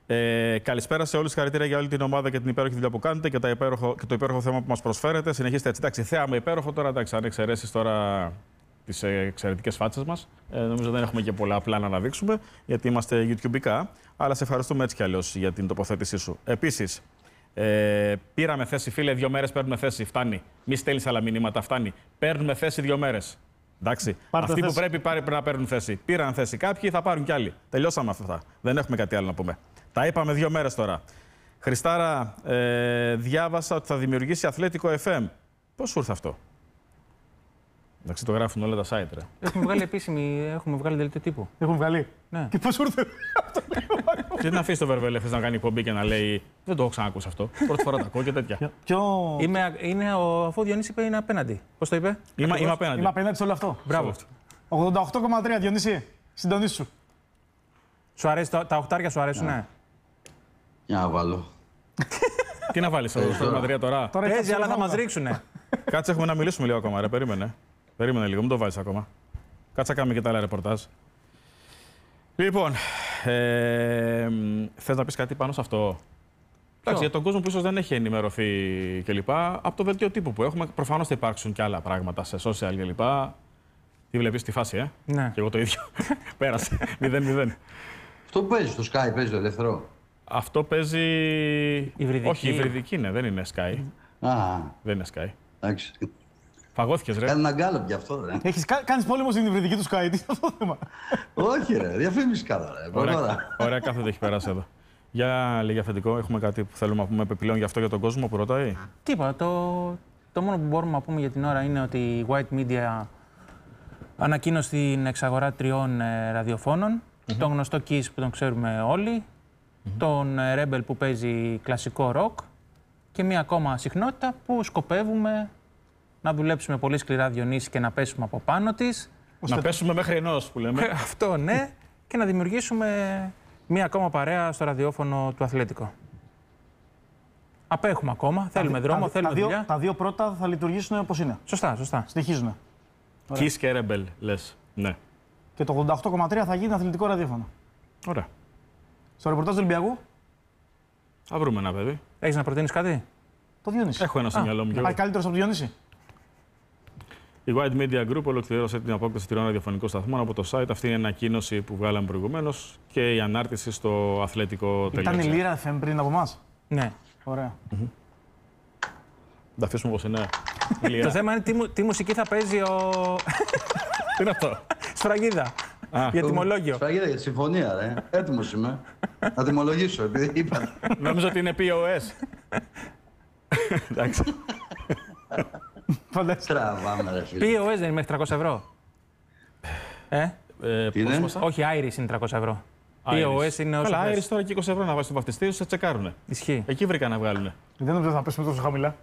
Καλησπέρα σε όλους. Συγχαρητήρια για όλη την ομάδα και την υπέροχη δουλειά που κάνετε και το υπέροχο θέμα που μας προσφέρετε. Συνεχίστε έτσι. Εντάξει, θέαμα υπέροχο τώρα. Εντάξει, αν εξαιρέσεις τώρα τις εξαιρετικές φάτσες μας, νομίζω δεν έχουμε και πολλά πλάνα να δείξουμε, γιατί είμαστε YouTubeικά. Αλλά σε ευχαριστούμε έτσι κι αλλιώς για την τοποθέτησή σου. Επίσης, πήραμε θέση, φίλε. 2 μέρες παίρνουμε θέση. Φτάνει. Μη στέλνεις άλλα μηνύματα. Φτάνει. Παίρνουμε θέση 2 μέρες. Εντάξει. Αυτοί που πρέπει να παίρνουν θέση. Πήραν θέση κάποιοι, θα πάρουν κι άλλοι. Τελειώσαμε αυτά. Δεν έχουμε κάτι άλλο να πούμε. Τα είπαμε 2 μέρες τώρα. Χριστάρα, διάβασα ότι θα δημιουργήσει Αθλέτικο FM. Πώς σου ήρθε αυτό? Εντάξει, το γράφουν όλα τα site, ρε. Έχουμε βγάλει επίσημη, έχουμε βγάλει δελτίο τύπου. Έχουν βγάλει. Ναι. Και πώς σου ήρθε αυτό? Και να αφήσει το Βερβέλεφες να κάνει εκπομπή και να λέει δεν το έχω ξανακούσει αυτό. Πρώτη φορά τα ακούω και τέτοια. Αφού ο Διονύσης είπε είναι απέναντι. Πώς το είπε? Είμαι απέναντι. Είμαι απέναντι σε όλο αυτό. Μπράβο. 88,3 Διονύση. Συντονίσου. Σου αρέσει, τα οχτάρια σου αρέσουν, ναι. Για να βάλω. Τι να βάλεις, 8,3 τώρα. Παίζει, αλλά θα μας ρίξουνε. Κάτσε, έχουμε να μιλήσουμε λίγο ακόμα, ρε. Περίμενε. Περίμενε λίγο, μην το βάλεις ακόμα. Κάτσε να κάνουμε και τα άλλα ρεπορτάζ. Λοιπόν, θες να πεις κάτι πάνω σε αυτό? Εντάξει, για τον κόσμο που ίσως δεν έχει ενημερωθεί κλπ. Από το δελτίο τύπου που έχουμε, προφανώς θα υπάρξουν και άλλα πράγματα σε social κλπ. Τι βλέπεις τη φάση, Ναι. Και εγώ το ίδιο. Πέρασε. 0-0. Αυτό που παίζει στο Sky, παίζει το ελεύθερο. Αυτό παίζει. Υβριδική. Όχι, υβριδική είναι, δεν είναι Sky. Α, Δεν είναι Sky. εντάξει. Φαγώθηκες, ρε. Κάνει ένα γκάλωπ γι' αυτό, ρε. Κάνεις πόλεμο στην υβριδική του Sky. Τι είναι αυτό το θέμα? Όχι, ρε. Διαφήμιση κάτω, ρε. Ωραία, κάθεται έχει περάσει εδώ. Για λίγη αφεντικό, έχουμε κάτι που θέλουμε να πούμε επιπλέον γι' αυτό για τον κόσμο που ρωτάει? Τίποτα. Το μόνο που μπορούμε να πούμε για την ώρα είναι ότι η White Media ανακοίνωσε την εξαγορά 3 ραδιοφώνων. Τον γνωστό Kiss που τον ξέρουμε όλοι, τον Rebel που παίζει κλασικό rock και μία ακόμα συχνότητα που σκοπεύουμε να δουλέψουμε πολύ σκληρά, Διονύση, και να πέσουμε από πάνω της. Να πέσουμε μέχρι ενός που λέμε. Αυτό ναι, και να δημιουργήσουμε μία ακόμα παρέα στο ραδιόφωνο του Αθλέτικο. Απέχουμε ακόμα, θέλουμε δρόμο, θέλουμε δουλειά. Τα 2 πρώτα θα λειτουργήσουν όπως είναι. Σωστά. Συνεχίζουν. Kiss και Rebel, λες. Ναι. Και το 88,3 θα γίνει αθλητικό ραδιόφωνο. Ωραία. Στο ρεπορτάζ του Ολυμπιακού, Θα βρούμε ένα παιδί. Έχεις να προτείνεις κάτι? το Διονύση. Έχω ένα στο μυαλό μου. Πάει καλύτερος από το Διονύση. Η White Media Group ολοκλήρωσε την απόκτηση 3 ραδιοφωνικών σταθμών από το site. Αυτή είναι η ανακοίνωση που βγάλαμε προηγουμένως και η ανάρτηση στο αθλέτικο.gr. Ήταν η Λύρα FM πριν από εμάς. Ναι. Ωραία. Τα αφήσουμε όπως είναι. Το θέμα είναι τι μουσική θα παίζει ο... Τι είναι αυτό? Σφραγίδα. Για τιμολόγιο. Σφραγίδα για τη συμφωνία, ρε. Έτοιμος είμαι. Να τιμολογήσω, επειδή είπα. Νόμιζα ότι είναι POS. Εντάξει. Τραβάμε, ρε φίλε. POS δεν είναι μέχρι 300 ευρώ. Τι είναι? Όχι, Iris είναι 300 ευρώ. POS είναι όσο Καλά, θες. Iris τώρα και 20 ευρώ να βάζει στο βαφτιστήριο, σε τσεκάρουνε. Ισχύει. Εκεί βρήκα να βγάλουνε. Δεν νομίζω θα πέσουμε τόσο χαμηλά.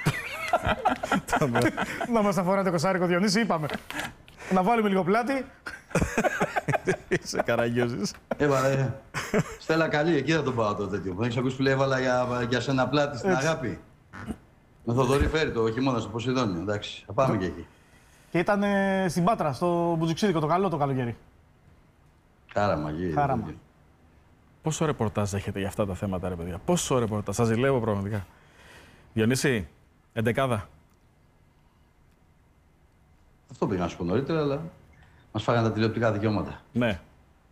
Να μας αφορά το κοσάρικο, Διονύση, είπαμε. Να βάλουμε λίγο πλάτη. Είσαι καραγιόζης. Έβαλε. Στέλλα καλή, εκεί θα τον πάω το τέτοιο. Έχεις ακούσει που λέει έβαλα για σένα πλάτη στην αγάπη. Με Θοδωρή φέρει το χειμώνα στο Ποσειδόνιο, εντάξει. Θα πάμε και εκεί. Και ήταν στην Πάτρα, στο Μπουτζουξίδικο, το καλό το καλοκαίρι. Χάραμα, γύρω. Χάραμα. Πόσο ρεπορτάζ έχετε για αυτά τα θέματα, ρε παιδιά? Πόσο ρεπορτάζ, σας ζηλεύω πραγματικά. Διονύση, 11. Αυτό πήγα να σου πω νωρίτερα, αλλά μας φάγανε τα τηλεοπτικά δικαιώματα. Ναι.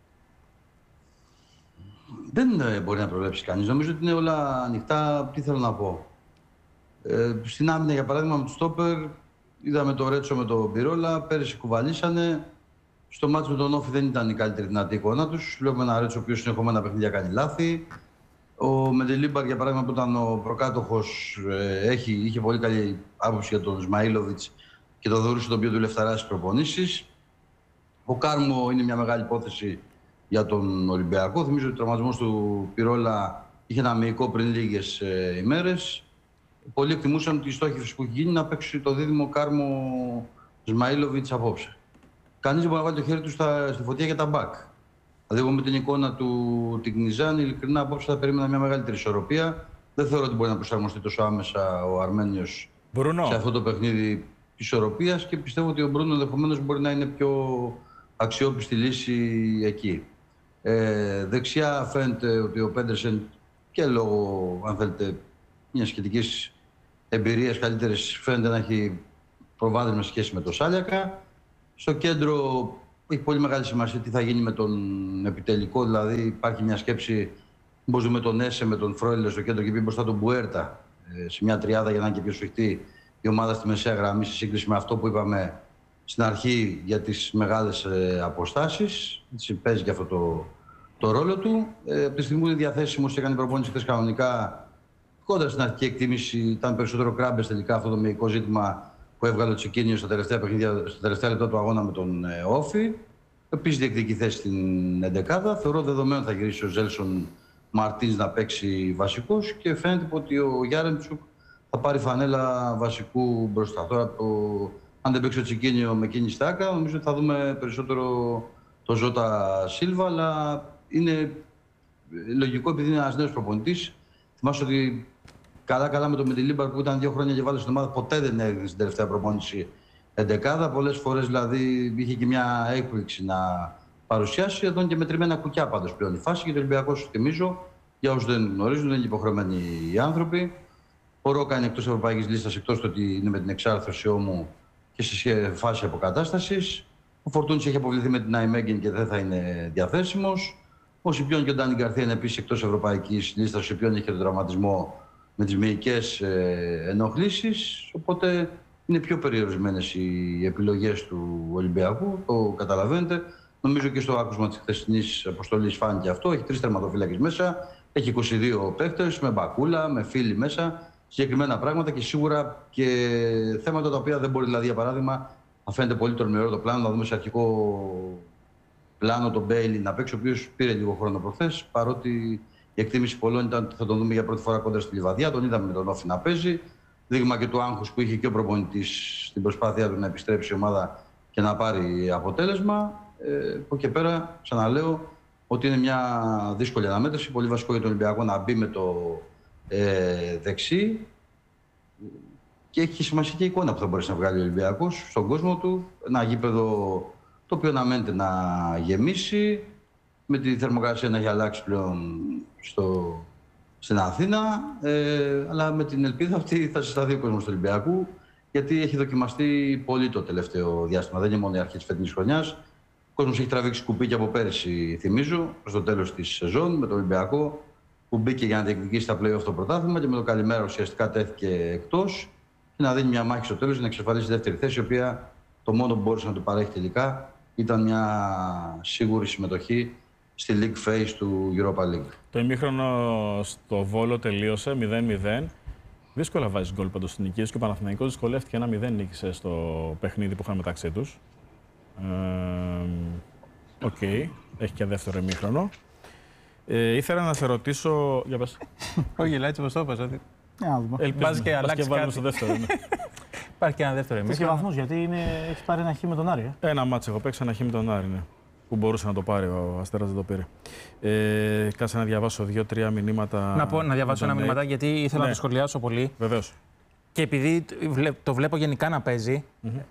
Δεν μπορεί να προβλέψει κανείς. Νομίζω ότι είναι όλα ανοιχτά. Τι θέλω να πω. Στην άμυνα, για παράδειγμα, με του στόπερ, είδαμε το Ρέτσο με τον Πυρόλα. Πέρυσι κουβαλήσανε. Στο μάτσο με τον Όφη δεν ήταν η καλύτερη δυνατή εικόνα του. Βλέπουμε ένα Ρέτσο ο οποίος συνεχόμενα παιχνίδια κάνει λάθη. Ο Μεντελίμπαρ, για παράδειγμα, που ήταν ο προκάτοχος, είχε πολύ καλή άποψη για τον Σμαΐλοβιτς και το δωρούσε τον πιο του Λεφταρά στις προπονήσεις. Ο Κάρμο είναι μια μεγάλη υπόθεση για τον Ολυμπιακό. Θυμίζω ότι ο τραυματισμός του Πυρόλα είχε ένα μυϊκό πριν λίγες ημέρες. Πολλοί εκτιμούσαν ότι η στόχευση που έχει γίνει να παίξει το δίδυμο Κάρμο Σμαΐλοβιτς απόψε. Κανείς δεν μπορεί να βάλει το χέρι του στη φωτιά για τα μπακ. Δηλαδή, εγώ με την εικόνα του Τικνιζάν, ειλικρινά απόψε θα περίμενα μια μεγαλύτερη ισορροπία. Δεν θεωρώ ότι μπορεί να προσαρμοστεί τόσο άμεσα ο Αρμένιος σε αυτό το παιχνίδι ισορροπίας και πιστεύω ότι ο Μπρούνο ενδεχομένως μπορεί να είναι πιο αξιόπιστη λύση εκεί. Δεξιά φαίνεται ότι ο Πέντερσεν και λόγω, αν θέλετε, μια σχετική εμπειρία καλύτερη, φαίνεται να έχει προβάδισμα σχέση με το Σάλιακα. Στο κέντρο έχει πολύ μεγάλη σημασία τι θα γίνει με τον επιτελικό, δηλαδή υπάρχει μια σκέψη πώς με τον Έσε, με τον Φρόιλε στο κέντρο και πει μπροστά τον Μπουέρτα σε μια τριάδα για να είναι και πιο σφιχτή η ομάδα στη μεσαία γραμμή σε σύγκριση με αυτό που είπαμε στην αρχή για τις μεγάλες αποστάσεις. Έτσι παίζει και αυτό το ρόλο του. Από τη στιγμή που είναι διαθέσιμος και έκανε προπόνηση χθες κανονικά, κόντρα στην αρχική εκτίμηση ήταν περισσότερο κράμπες τελικά αυτό το μυϊκό ζήτημα που έβγαλε ο Τσικίνιο στα τελευταία παιχνίδια, στα τελευταία λεπτά του αγώνα με τον Όφη. Επίσης διεκδικεί θέση στην 11η. Θεωρώ δεδομένο θα γυρίσει ο Ζέλσον Μαρτίνς να παίξει βασικός και φαίνεται ότι ο Γιάρεμτσουκ θα πάρει φανέλα βασικού μπροστά. Τώρα, αν δεν παίξει ο Τσικίνιο με εκείνη στάκα, νομίζω ότι θα δούμε περισσότερο το Ζώτα Σίλβα, αλλά είναι λογικό επειδή είναι ένας νέος προπονητής. Θυμάσαι ότι καλά με τον Μεντιλίμπαρ που ήταν 2 χρόνια και βάλε στην ομάδα, ποτέ δεν έγινε στην τελευταία προπόνηση 11η. Πολλές φορές δηλαδή είχε και μια έκπληξη να παρουσιάσει. Εδώ είναι και μετρημένα κουκιά πάντως πλέον η φάση. Και το Ολυμπιακός, θυμίζω, για όσους δεν γνωρίζουν, δεν είναι υποχρεωμένοι οι άνθρωποι. Ο Ρόκα είναι εκτός ευρωπαϊκής λίστας, εκτός του ότι είναι με την εξάρθρωση όμου και σε φάση αποκατάστασης. Ο Φορτούνης έχει αποβληθεί με την Αϊμέγγεν και δεν θα είναι διαθέσιμος. Ο Σιπιόν και ο Ντάνι Γκαρθία είναι επίσης εκτός ευρωπαϊκής λίστας. Ο Σιπιόν έχει τον τραυματισμό με τις μυϊκές ενοχλήσεις. Οπότε είναι πιο περιορισμένες οι επιλογές του Ολυμπιακού. Το καταλαβαίνετε. Νομίζω και στο άκουσμα της χθεσινής αποστολής φάνηκε αυτό. Έχει 3 τερματοφύλακες μέσα. Έχει 22 παίκτες με Μπακούλα, με Φίλη μέσα. Συγκεκριμένα πράγματα και σίγουρα και θέματα τα οποία δεν μπορεί, δηλαδή, για παράδειγμα, θα φαίνεται πολύ τολμηρό το πλάνο. Να δούμε σε αρχικό πλάνο τον Μπέιλι να παίξει, ο οποίος πήρε λίγο χρόνο προχθές. Παρότι η εκτίμηση πολλών ήταν ότι θα τον δούμε για πρώτη φορά κοντά στη Λιβαδιά. Τον είδαμε με τον Όφη να παίζει. Δείγμα και του άγχους που είχε και ο προπονητής στην προσπάθειά του να επιστρέψει η ομάδα και να πάρει αποτέλεσμα. Από εκεί πέρα, ξαναλέω ότι είναι μια δύσκολη αναμέτρηση. Πολύ βασικό για τον Ολυμπιακό να μπει με το δεξί. Και έχει σημασία και η εικόνα που θα μπορέσει να βγάλει ο Ολυμπιακός στον κόσμο του. Ένα γήπεδο το οποίο αναμένεται να γεμίσει, με τη θερμοκρασία να έχει αλλάξει πλέον στην Αθήνα, αλλά με την ελπίδα αυτή θα συσταθεί ο κόσμος του Ολυμπιακού, γιατί έχει δοκιμαστεί πολύ το τελευταίο διάστημα. Δεν είναι μόνο η αρχή της φετινής χρονιάς. Ο κόσμος έχει τραβήξει κουπίκια από πέρυσι, θυμίζω, προς το τέλος της σεζόν, με τον Ολυμπιακό που μπήκε για να διεκδικήσει τα play-off το πρωτάθλημα και με το καλημέρα ουσιαστικά τέθηκε εκτός και να δίνει μια μάχη στο τέλος για να εξασφαλίσει τη δεύτερη θέση, η οποία το μόνο που μπορούσε να του παρέχει τελικά ήταν μια σίγουρη συμμετοχή στη League Phase του Europa League. Το ημίχρονο στο Βόλο τελείωσε 0-0. Δύσκολα βάζει γκολ πάντως στην νίκη και ο Παναθηναϊκός δυσκολεύτηκε 1-0, νίκησε στο παιχνίδι που είχαν μεταξύ τους. Οκ, έχει και δεύτερο ημίχρονο. Ήθελα να σε ρωτήσω. Για πες. Όχι, έτσι όπως το είπες. Ελπίζω και αλλάξει κάτι. Στο δεύτερο, ναι. Υπάρχει και ένα δεύτερο ημίχρονο. Και βαθμούς, γιατί έχει πάρει ένα χ με τον Άρη. Ένα μάτς έχω παίξει, ένα χ με τον Άρη, ναι. Που μπορούσε να το πάρει, ο Αστέρας δεν το πήρε. Κάτσε να διαβάσω 2-3 μηνύματα. Να διαβάσω ένα μηνύματα, γιατί ήθελα να το σχολιάσω πολύ. Βεβαίως. Και επειδή το βλέπω γενικά να παίζει,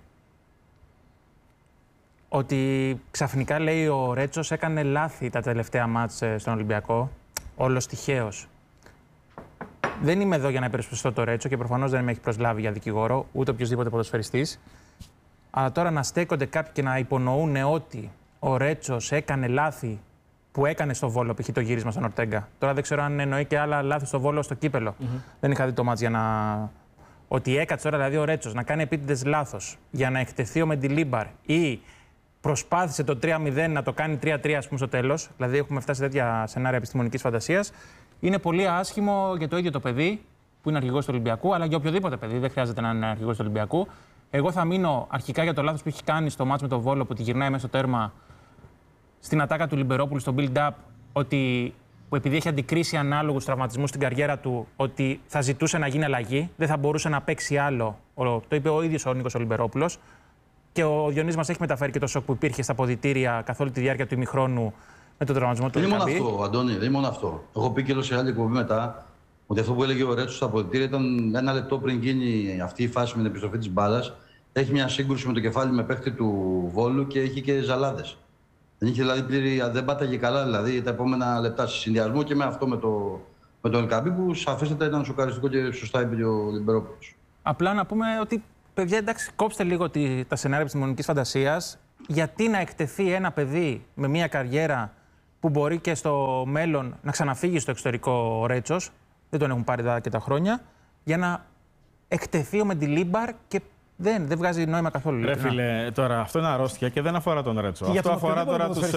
ότι ξαφνικά, λέει, ο Ρέτσος έκανε λάθη τα τελευταία μάτς στον Ολυμπιακό. Όλος τυχαίος. Δεν είμαι εδώ για να υπερασπιστώ το Ρέτσο και προφανώς δεν με έχει προσλάβει για δικηγόρο, ούτε οποιοδήποτε ποδοσφαιριστής. Αλλά τώρα να στέκονται κάποιοι και να υπονοούν ότι ο Ρέτσος έκανε λάθη που έκανε στο Βόλο, π.χ. το γύρισμα στον Ορτέγκα. Τώρα δεν ξέρω αν εννοεί και άλλα λάθη στο Βόλο στο κύπελο. Δεν είχα δει το μάτς για να. Ότι έκατσε τώρα, δηλαδή, ο Ρέτσος να κάνει επίτηδες λάθος για να εκτεθεί ο Μεντιλίμπαρ ή προσπάθησε το 3-0 να το κάνει 3-3, ας πούμε, στο τέλος. Δηλαδή, έχουμε φτάσει σε τέτοια σενάρια επιστημονικής φαντασίας. Είναι πολύ άσχημο για το ίδιο το παιδί που είναι αρχηγός του Ολυμπιακού, αλλά για οποιοδήποτε παιδί. Δεν χρειάζεται να είναι αρχηγός του Ολυμπιακού. Εγώ θα μείνω αρχικά για το λάθος που έχει κάνει στο μάτς με τον Βόλο, που τη γυρνάει μέσα στο τέρμα στην ατάκα του Λιμπερόπουλου στο build-up, ότι που επειδή έχει αντικρίσει ανάλογους τραυματισμούς στην καριέρα του, ότι θα ζητούσε να γίνει αλλαγή, δεν θα μπορούσε να παίξει άλλο. Το είπε ο ίδιος ο Νίκος ο Λιμπερόπουλος. Και ο Διονύσης μας έχει μεταφέρει και το σοκ που υπήρχε στα αποδυτήρια καθ' όλη τη διάρκεια του ημιχρόνου με τον τραυματισμό του. Δεν είναι μόνο αυτό, Αντώνη, δεν είναι μόνο αυτό. Έχω πει και σε άλλη εκπομπή μετά ότι αυτό που έλεγε ο Ρέτσος στα αποδυτήρια ήταν ένα λεπτό πριν γίνει αυτή η φάση με την επιστροφή της μπάλας. Έχει μια σύγκρουση με το κεφάλι με παίχτη του Βόλου και έχει και ζαλάδες. Δεν είχε δηλαδή δεν πάταγε καλά δηλαδή, τα επόμενα λεπτά σε συνδυασμό και με αυτό με τον Ελκαμπή που σαφέστατα ήταν σοκαριστικό και σωστά είπε ο Λιμπερόπουλος. Απλά να πούμε ότι, παιδιά, εντάξει, κόψτε λίγο τα σενάρια επιστημονικής φαντασίας. Γιατί να εκτεθεί ένα παιδί με μια καριέρα που μπορεί και στο μέλλον να ξαναφύγει στο εξωτερικό ο Ρέτσος, δεν τον έχουν πάρει και τα χρόνια, για να εκτεθεί ο Μεντιλίμπαρ και δεν βγάζει νόημα καθόλου. Ρε φίλε, τώρα αυτό είναι αρρώστια και δεν αφορά τον Ρέτσο. Αυτό αφορά τώρα τους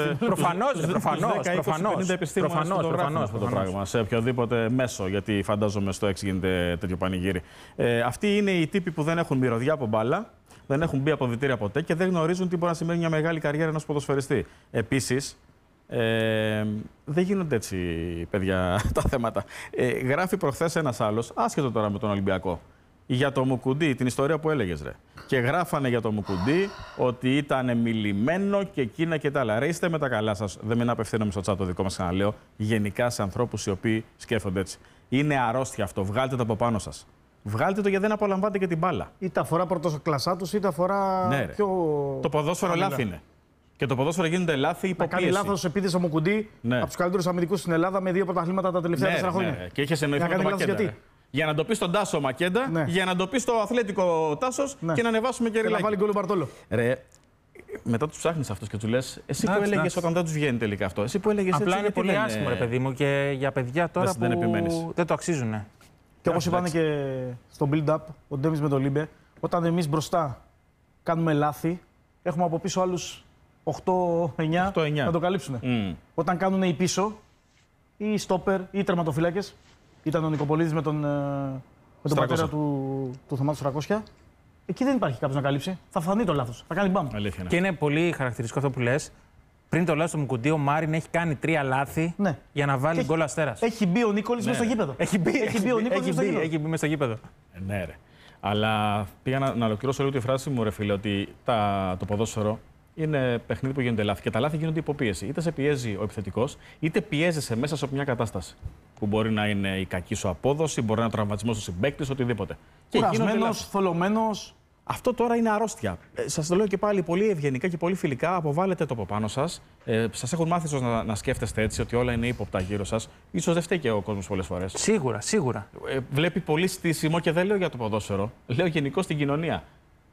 προφανώς επιστήμονες που το γράφουν αυτό το πράγμα σε οποιοδήποτε μέσο, γιατί φαντάζομαι στο 6 γίνεται τέτοιο πανηγύρι. Αυτοί είναι οι τύποι που δεν έχουν μυρωδιά από μπάλα, δεν έχουν μπει αποδυτήρια ποτέ και δεν γνωρίζουν τι μπορεί να σημαίνει μια μεγάλη καριέρα ενός ποδοσφαιριστή. Επίσης, δεν γίνονται έτσι, παιδιά, τα θέματα. Γράφει προχθές ένας άλλος, άσχετο τώρα με τον Ολυμπιακό, για το Μουκουντί, την ιστορία που έλεγες, ρε. Και γράφανε για το Μουκουντί ότι ήταν μιλημένο και εκείνα και τα άλλα. Ρε, είστε με τα καλά σας. Δεν μην απευθύνομαι στο chat το δικό μας, ξαναλέω. Γενικά σε ανθρώπους οι οποίοι σκέφτονται έτσι. Είναι αρρώστια αυτό. Βγάλτε το από πάνω σας. Βγάλτε το γιατί δεν απολαμβάνετε και την μπάλα. Είτε αφορά πρωτοκλασσά τους, είτε αφορά πιο. Το ποδόσφαιρο λάθη είναι. Και το ποδόσφαιρο γίνεται λάθη υποπίεση. Να κάνει λάθος επίθεση ο Μουκουντί, από τους καλύτερους αμυντικούς στην Ελλάδα με 2 πρωταθλήματα τα τελευταία 4 χρόνια. Ναι. Και είχε εννοηθεί με τον Μακέντα. Για να το πει στον Τάσο Μακέντα, για να το πει στο Αθλέτικο Τάσος και να ανεβάσουμε και ριλάκι. Να βάλει γκολ ο Μπαρτόλο. Ρε, μετά τους ψάχνεις αυτούς και του λες, εσύ που έλεγες όταν δεν τους βγαίνει τελικά αυτό. Εσύ που έλεγες. Απλά είναι πολύ άσχημο, ρε παιδί μου, και για παιδιά τώρα που δεν το αξίζουν. Και όπως είπανε και στο build-up, ο Ντέμις με το Λίμπε, όταν εμείς μπροστά κάνουμε λάθη, έχουμε από πίσω άλλους 8-9 να το καλύψουν. Όταν κάνουν οι πίσω, ή στόπερ ή τερματοφύλακες, ήταν ο Νικοπολίδης με τον πατέρα του Θωμάτου Στρακόσια, εκεί δεν υπάρχει κάποιος να καλύψει. Θα φανεί το λάθος. Θα κάνει μπαμ. Και είναι πολύ χαρακτηριστικό αυτό που λες. Πριν το λάθος του Μουκουντή, ο Μάριν έχει κάνει 3 λάθη για να βάλει γκολ Αστέρας. Έχει μπει ο Νίκολης μέσα στο γήπεδο. Έχει μπει μέσα στο γήπεδο. Ναι, ρε. Αλλά πήγα να ολοκληρώσω λίγο τη φράση μου, ρε φίλε, ότι το ποδόσφαιρο είναι παιχνίδι που γίνονται λάθη. Και τα λάθη γίνονται υποπίεση. Είτε σε πιέζει ο επιθετικός, είτε πιέζεσαι μέσα σε μια κατάσταση. Που μπορεί να είναι η κακή σου απόδοση, μπορεί να είναι τραυματισμός του συμπαίκτης, οτιδήποτε. Κουρασμένος, θολωμένος. Αυτό τώρα είναι αρρώστια. Σας το λέω και πάλι πολύ ευγενικά και πολύ φιλικά. Αποβάλλετε το από πάνω σας. Σας έχουν μάθει ίσως να σκέφτεστε έτσι, ότι όλα είναι ύποπτα γύρω σας. Ίσως δεν φταίει και ο κόσμος πολλές φορές. Σίγουρα. Βλέπει πολύ στήσιμο και δεν λέω για το ποδόσφαιρο. Λέω γενικώς στην κοινωνία.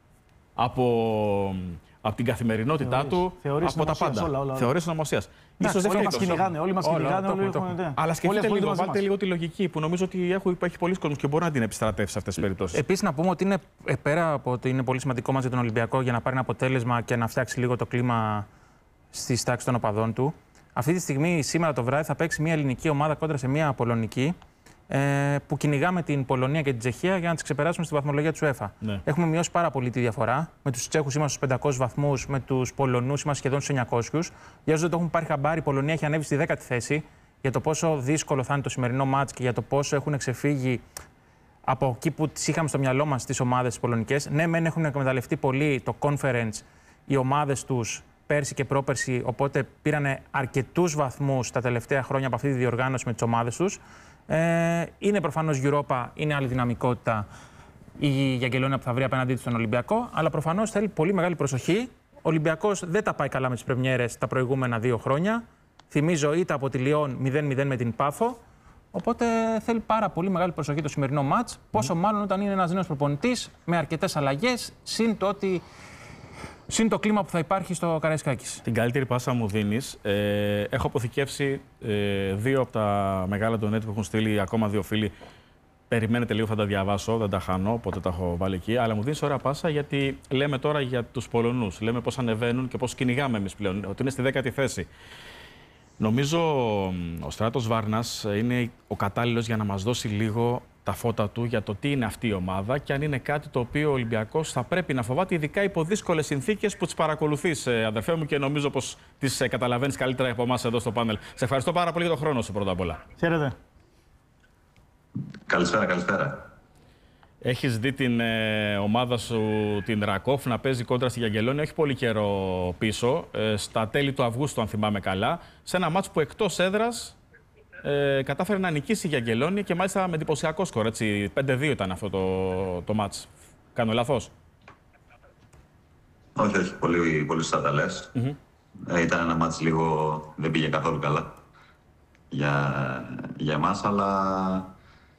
Από την καθημερινότητά του, από τα πάντα. Θεωρίες ονομασίας. Ίσως δεν μας κυνηγάνε, όλοι μας κυνηγάνε. Αλλά σκεφτείτε λίγο, βάλτε λίγο τη λογική που νομίζω ότι υπάρχει πολλοί κόσμος και μπορεί να την επιστρατεύσει σε αυτές τις περιπτώσεις. Επίσης, να πούμε ότι είναι, πέρα από ότι είναι πολύ σημαντικό μας για τον Ολυμπιακό για να πάρει ένα αποτέλεσμα και να φτιάξει λίγο το κλίμα στις τάξεις των οπαδών του. Αυτή τη στιγμή, σήμερα το βράδυ, θα παίξει μια ελληνική ομάδα κόντρα σε μια πολωνική. Που κυνηγάμε την Πολωνία και την Τσεχία για να τις ξεπεράσουμε στη βαθμολογία του UEFA. Ναι. Έχουμε μειώσει πάρα πολύ τη διαφορά. Με τους Τσέχους είμαστε στους 500 βαθμούς, με τους Πολωνούς είμαστε σχεδόν στους 900. Για όσους δεν το έχουν πάρει χαμπάρι, η Πολωνία έχει ανέβει στη 10η θέση. Για το πόσο δύσκολο θα είναι το σημερινό μάτς και για το πόσο έχουν ξεφύγει από εκεί που τις είχαμε στο μυαλό μας τις ομάδες τις πολωνικές. Ναι, μεν έχουν εκμεταλλευτεί πολύ το conference οι ομάδες τους πέρσι και πρόπερσι, οπότε πήραν αρκετούς βαθμούς τα τελευταία χρόνια από αυτή τη διοργάνωση με τις ομάδες τους. Είναι προφανώς Europa, είναι άλλη δυναμικότητα η Γιαγκελόνια που θα βρει απέναντί του στον Ολυμπιακό, αλλά προφανώς θέλει πολύ μεγάλη προσοχή. Ο Ολυμπιακός δεν τα πάει καλά με τις πρεμιέρες τα προηγούμενα 2 χρόνια. Θυμίζω ήττα από τη Λιόν 0-0 με την Πάφο. Οπότε θέλει πάρα πολύ μεγάλη προσοχή το σημερινό μάτς. Πόσο μάλλον όταν είναι ένας νέος προπονητής με αρκετές αλλαγές, συν το κλίμα που θα υπάρχει στο Καραϊσκάκης. Την καλύτερη πάσα μου δίνεις. Έχω αποθηκεύσει 2 από τα μεγάλα ντονέτ που έχουν στείλει ακόμα 2 φίλοι. Περιμένετε λίγο, θα τα διαβάσω, δεν τα χάνω, οπότε τα έχω βάλει εκεί. Αλλά μου δίνεις ωραία πάσα γιατί λέμε τώρα για τους Πολωνούς. Λέμε πώς ανεβαίνουν και πώς κυνηγάμε εμείς πλέον, ότι είναι στη 10η θέση. Νομίζω ο Στράτος Βάρνας είναι ο κατάλληλος για να μας δώσει λίγο τα φώτα του για το τι είναι αυτή η ομάδα και αν είναι κάτι το οποίο ο Ολυμπιακός θα πρέπει να φοβάται, ειδικά υπό δύσκολες συνθήκες που τις παρακολουθείς, αδερφέ μου, και νομίζω πως τις καταλαβαίνεις καλύτερα από εμάς εδώ στο πάνελ. Σε ευχαριστώ πάρα πολύ για τον χρόνο σου πρώτα απ' όλα. Χαίρετε. Καλησπέρα. Έχεις δει την ομάδα σου, την Ρακόφ, να παίζει κόντρα στη Γιαγκελόνια, όχι πολύ καιρό πίσω, στα τέλη του Αυγούστου, αν θυμάμαι καλά, σε ένα μάτς που εκτός έδρας κατάφερε να νικήσει η Γιαγκελόνια και μάλιστα με εντυπωσιακό σκορ. 5-2 ήταν αυτό το μάτς. Κάνω λάθος? Όχι, πολύ σωστά τα λες. Ήταν ένα μάτς λίγο, δεν πήγε καθόλου καλά για εμάς, αλλά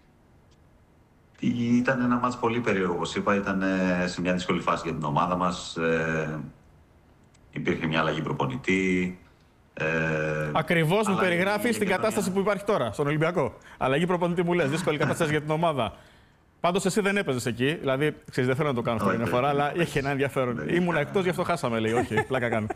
ήταν ένα μάτς πολύ περίεργο, όπως είπα. Ήταν σε μια δύσκολη φάση για την ομάδα μας. Υπήρχε μια αλλαγή προπονητή. Ακριβώς μου περιγράφεις την κατάσταση που υπάρχει τώρα στον Ολυμπιακό. Αλλαγή προπονητή μου λες, δύσκολη κατάσταση για την ομάδα. Πάντως εσύ δεν έπαιζες εκεί. Δηλαδή, ξέρεις, δεν θέλω να το κάνω αυτό μια φορά, αλλά έχει ένα ενδιαφέρον. Ήμουν εκτός, γι' αυτό χάσαμε, λέει. Όχι, πλάκα κάνω.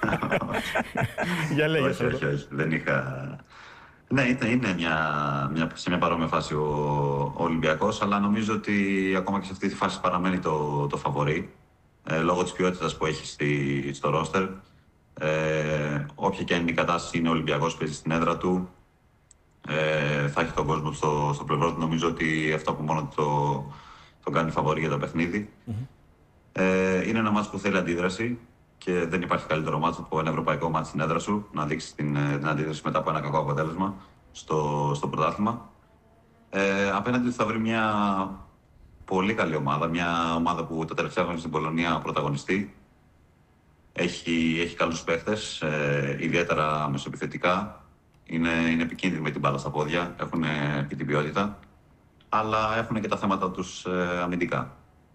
Για λέγε. Όχι, δεν είχα. Ναι, είναι σε μια παρόμοια φάση ο Ολυμπιακός, αλλά νομίζω ότι ακόμα και σε αυτή τη φάση παραμένει το φαβορί, λόγω της ποιότητας που έχει στο ρόστερ. Όποια και είναι η κατάσταση, είναι ο Ολυμπιακός, παίζει στην έδρα του. Θα έχει τον κόσμο στο πλευρό του. Νομίζω ότι αυτό που μόνο το κάνει φαβορί για το παιχνίδι. Είναι ένα μάτς που θέλει αντίδραση και δεν υπάρχει καλύτερο μάτς από ένα ευρωπαϊκό μάτς στην έδρα σου, να δείξει την αντίδραση μετά από ένα κακό αποτέλεσμα στο πρωτάθλημα. Απέναντι του θα βρει μια πολύ καλή ομάδα, μια ομάδα που τα τελευταία χρόνια στην Πολωνία πρωταγωνιστεί. Έχει καλούς παίχτες, ιδιαίτερα μεσοεπιθετικά. Είναι επικίνδυνοι με την μπάλα στα πόδια, έχουν και την ποιότητα, αλλά έχουν και τα θέματα τους αμυντικά.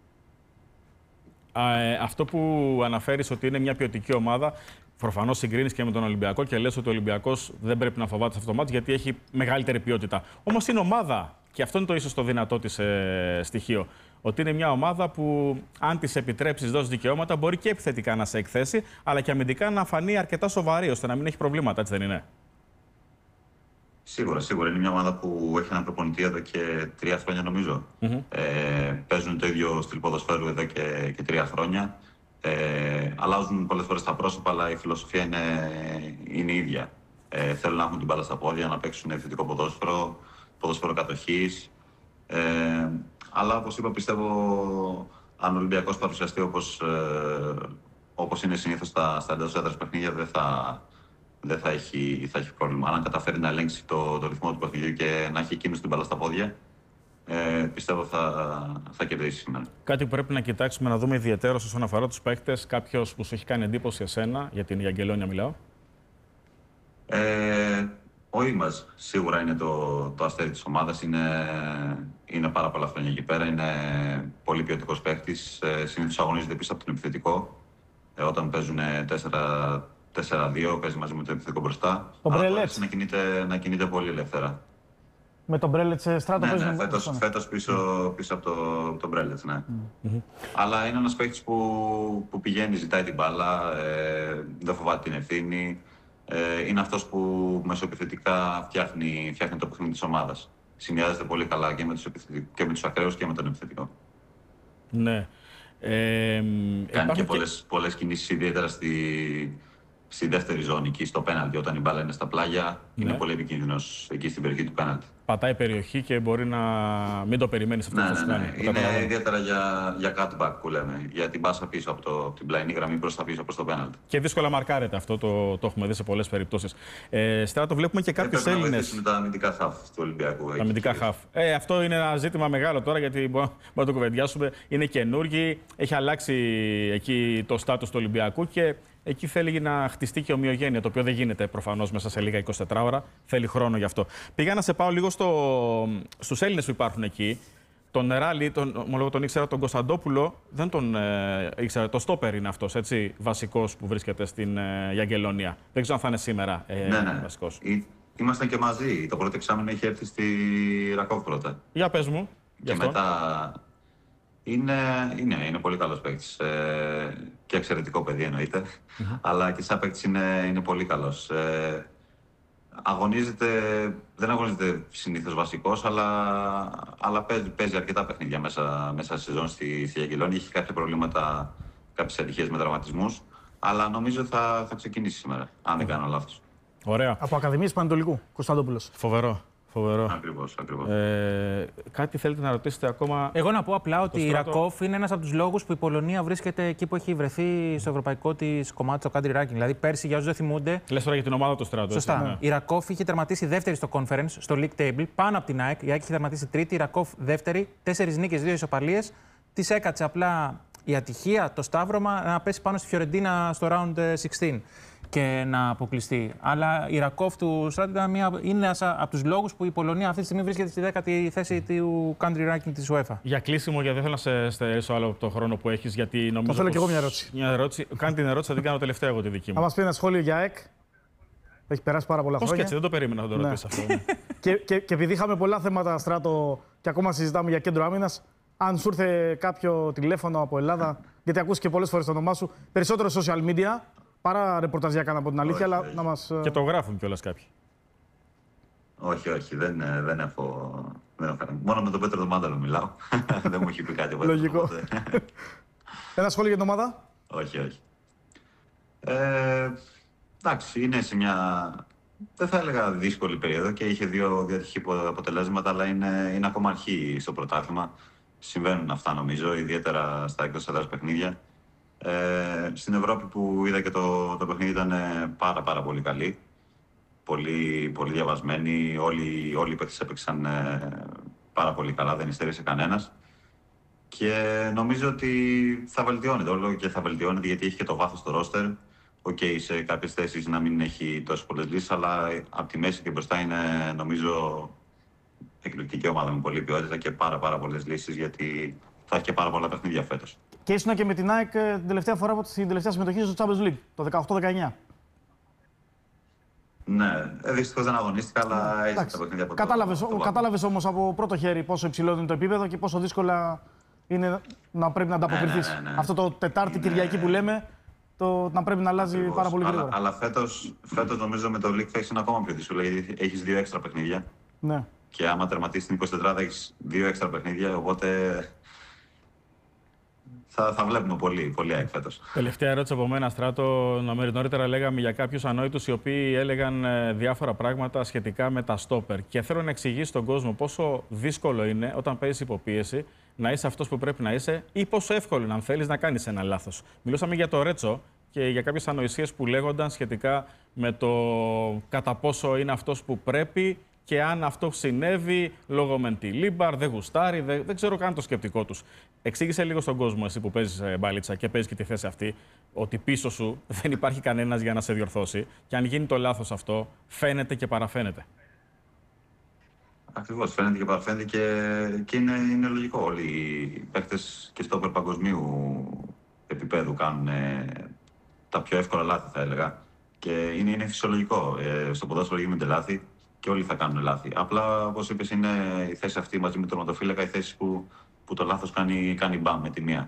Αυτό που αναφέρεις ότι είναι μια ποιοτική ομάδα, προφανώς συγκρίνεις και με τον Ολυμπιακό και λες ότι ο Ολυμπιακός δεν πρέπει να φοβάται σε αυτό το μάτς γιατί έχει μεγαλύτερη ποιότητα. Όμως είναι ομάδα, και αυτό είναι το ίσως το δυνατό της στοιχείο, ότι είναι μια ομάδα που αν της επιτρέψεις, δώσεις δικαιώματα, μπορεί και επιθετικά να σε εκθέσει, αλλά και αμυντικά να φανεί αρκετά σοβαρή, ώστε να μην έχει προβλήματα, έτσι δεν είναι? Σίγουρα. Είναι μια ομάδα που έχει έναν προπονητή εδώ και 3 χρόνια, νομίζω. Παίζουν το ίδιο στυλ ποδοσφαίρου εδώ και 3 χρόνια. Αλλάζουν πολλές φορές τα πρόσωπα, αλλά η φιλοσοφία είναι ίδια. Θέλουν να έχουν την μπάλα στα πόδια, να παίξουν επιθετικό ποδόσφαιρο κατοχής. Αλλά όπως είπα, πιστεύω αν ο Ολυμπιακός παρουσιαστεί όπως είναι συνήθως στα εντός έδρας παιχνίδια, δεν θα έχει πρόβλημα. Αν καταφέρει να ελέγξει το ρυθμό του παιχνιδιού και να έχει εκείνος την μπάλα στα πόδια, πιστεύω θα κερδίσει σήμερα. Κάτι που πρέπει να κοιτάξουμε, να δούμε ιδιαίτερα όσον αφορά τους παίκτες, κάποιος που σου έχει κάνει εντύπωση εσένα, για την Αγγελόνια μιλάω. Ο Ήμαζ σίγουρα είναι το αστέρι της ομάδας. Είναι πάρα πολλά χρόνια εκεί πέρα. Είναι πολύ ποιοτικός παίκτης. Συνήθως αγωνίζεται πίσω από τον επιθετικό. Όταν παίζουν 4-2, παίζει μαζί με το επιθετικό μπροστά. Ο Μπρέλετς. Να κινείται πολύ ελεύθερα. Με τον Μπρέλετς στράτο παίζει. Ναι, φέτος πίσω από τον Μπρέλετς, ναι. Αλλά είναι ένας παίκτης που πηγαίνει, ζητάει την μπάλα, δεν φοβάται την ευθύνη. Είναι αυτός που μεσοεπιθετικά φτιάχνει το παιχνίδι της ομάδας. Συνδυάζεται πολύ καλά και με τους ακραίους και με τον επιθετικό. Ναι. Κάνει και πολλές κινήσεις, ιδιαίτερα στη δεύτερη ζώνη, εκεί στο πέναλτι. Όταν η μπάλα είναι στα πλάγια, είναι πολύ επικίνδυνος εκεί στην περιοχή του πέναλτι. Πατάει περιοχή και μπορεί να μην το περιμένεις αυτό που θα κάνει. Είναι ιδιαίτερα για cutback που λέμε. Για την πάσα πίσω από την πλαϊνή γραμμή προς τα πίσω, προς το πέναλτι. Και δύσκολα μαρκάρεται αυτό, το έχουμε δει σε πολλές περιπτώσεις. Στράτο, βλέπουμε και κάποιους Έλληνες. Να βοηθήσουν τα αμυντικά χαφ του Ολυμπιακού. Τα αμυντικά χαφ. Αυτό είναι ένα ζήτημα μεγάλο τώρα, γιατί μπορούμε να το κουβεντιάσουμε. Είναι καινούργοι, έχει αλλάξει εκεί το στάτους του Ολυμπιακού και εκεί θέλει να χτιστεί και ομοιογένεια, το οποίο δεν γίνεται προφανώς μέσα σε λίγα 24 ώρα. Θέλει χρόνο γι' αυτό. Πήγα να σε πάω λίγο στους Έλληνες που υπάρχουν εκεί. Τον Ράλι, τον ήξερα, τον Κωνσταντόπουλο, δεν τον ήξερα. Το στόπερ είναι αυτός, έτσι, βασικός που βρίσκεται στην Αγγελόνια. Δεν ξέρω αν θα είναι σήμερα βασικός. Ήμασταν και μαζί. Το πρώτο εξάμηνο είχε έρθει στη Ρακόβ πρώτα. Για πες μου. Και μετά είναι πολύ καλός παίκτης. Και εξαιρετικό παιδί εννοείται. Αλλά και σαν παίκτης είναι πολύ καλός. Δεν αγωνίζεται συνήθως βασικός, αλλά παίζει αρκετά παιχνίδια μέσα στη σεζόν στη Αγγελόνια. Έχει κάποια προβλήματα, κάποιες ατυχίες με τραυματισμούς. Αλλά νομίζω θα ξεκινήσει σήμερα, αν δεν κάνω λάθος. Ωραία. Από Ακαδημίες Πανετολικού, Κωνσταντόπουλος. Φοβερό. Ακριβώς. Κάτι θέλετε να ρωτήσετε ακόμα? Εγώ να πω απλά ότι η Ρακόφ είναι ένας από τους λόγους που η Πολωνία βρίσκεται εκεί που έχει βρεθεί στο ευρωπαϊκό της κομμάτι, στο country ranking. Δηλαδή, πέρσι, για όσους δεν θυμούνται. Λες τώρα για την ομάδα του Στράτου. Σωστά. Ναι. Η Ρακόφ είχε τερματίσει δεύτερη στο conference, στο League Table, πάνω από την ΑΕΚ. Η ΑΕΚ είχε τερματίσει τρίτη, η Ρακόφ δεύτερη. 4 νίκες, 2 ισοπαλίες. Της έκατσε απλά η ατυχία, το σταύρωμα, να πέσει πάνω στη Φιωρεντίνα στο round 16. και να αποκλειστεί. Αλλά η Ρακόφ του Στράτ είναι ένας από τους λόγους που η Πολωνία αυτή τη στιγμή βρίσκεται στη 10η θέση του country ranking της UEFA. Για κλείσιμο, γιατί δεν θέλω να σε στερήσω άλλο από το χρόνο που έχεις, γιατί νομίζω. Το θέλω και εγώ μια ερώτηση. Κάνει την ερώτηση, θα την κάνω τελευταία εγώ τη δική μου. Θα μας πει ένα σχόλιο για ΑΕΚ. Έχει περάσει πάρα πολλά χρόνια. Πώς και έτσι, δεν το περίμενα να το ρωτήσω αυτό. και επειδή είχαμε πολλά θέματα, Στράτο, και ακόμα συζητάμε για κέντρο άμυνας, αν σου ήρθε κάποιο τηλέφωνο από Ελλάδα, γιατί ακούς και πολλές φορές το όνομά σου, περισσότερο social media παρά ρεπορταζιακά, να πω την αλήθεια, αλλά να μας. Και το γράφουν κιόλας κάποιοι. Όχι, δεν έχω. Μόνο με τον Πέτρο τον Μάνταλο μιλάω. Δεν μου έχει πει κάτι από Λογικό. Ένα σχόλιο για την ομάδα. Όχι. Εντάξει, είναι σε μια, δεν θα έλεγα δύσκολη περίοδο και είχε δύο ατυχή αποτελέσματα, αλλά είναι ακόμα αρχή στο πρωτάθλημα. Συμβαίνουν αυτά νομίζω, ιδιαίτερα στα εκτός έδρας παιχνίδια. Στην Ευρώπη που είδα και το παιχνίδι ήταν πάρα πολύ καλή. Πολύ διαβασμένοι, όλοι οι παίκτες έπαιξαν πάρα πολύ καλά, δεν υστέρησε κανένας. Και νομίζω ότι θα βελτιώνεται όλο και θα βελτιώνεται, γιατί έχει και το βάθος στο ρόστερ. Σε κάποιες θέσεις να μην έχει τόσες πολλές λύσεις, αλλά από τη μέση και μπροστά είναι, νομίζω, εκπληκτική ομάδα με πολλή ποιότητα και πάρα πολλές λύσεις, γιατί θα έχει και πάρα πολλά παιχνίδια φέτος. Και ήσουν και με την ΑΕΚ την τελευταία φορά, την τελευταία συμμετοχή στο Champions League, το 18-19. Ναι, δυστυχώς δεν αγωνίστηκα, αλλά έτσι τα παιχνίδια από το. Κατάλαβες όμως από πρώτο χέρι πόσο υψηλό είναι το επίπεδο και πόσο δύσκολα είναι να πρέπει να ανταποκριθείς. Ναι. Αυτό το Τετάρτη Κυριακή που λέμε, να πρέπει να αλλάζει πάρα πολύ γρήγορα. Αλλά φέτος νομίζω με το League Phase είναι ακόμα πιο δύσκολο, γιατί έχεις 2 έξτρα παιχνίδια. Ναι. Και άμα τερματίσεις την 24 έχεις 2 έξτρα παιχνίδια, οπότε θα βλέπουμε πολύ ΑΕΚ φέτος. Τελευταία ερώτηση από μένα, Στράτο. Νωρίτερα λέγαμε για κάποιους ανόητους οι οποίοι έλεγαν διάφορα πράγματα σχετικά με τα στόπερ. Και θέλω να εξηγήσει στον κόσμο πόσο δύσκολο είναι όταν παίζεις υποπίεση να είσαι αυτός που πρέπει να είσαι, ή πόσο εύκολο είναι αν θέλεις να κάνεις ένα λάθος. Μιλούσαμε για το Ρέτσο και για κάποιες ανοησίες που λέγονταν σχετικά με το κατά πόσο είναι αυτός που πρέπει και αν αυτό συνέβη λόγω Μεντιλίμπαρ, δεν γουστάρει, δεν ξέρω καν το σκεπτικό τους. Εξήγησε λίγο στον κόσμο, εσύ που παίζεις μπάλιτσα και παίζεις και τη θέση αυτή, ότι πίσω σου δεν υπάρχει κανένας για να σε διορθώσει και αν γίνει το λάθος αυτό, φαίνεται και παραφαίνεται. Ακριβώς, φαίνεται και παραφαίνεται και είναι λογικό. Όλοι οι παίκτες και στόπερ παγκοσμίου επίπεδου κάνουν τα πιο εύκολα λάθη, θα έλεγα. Και είναι φυσιολογικό. Στο ποδόσφαιρο γίνονται λάθη και όλοι θα κάνουν λάθη. Απλά, όπως είπες, είναι η θέση αυτή μαζί με τον τερματοφύλακα, η θέση που το λάθος κάνει μπαμ με τη μία.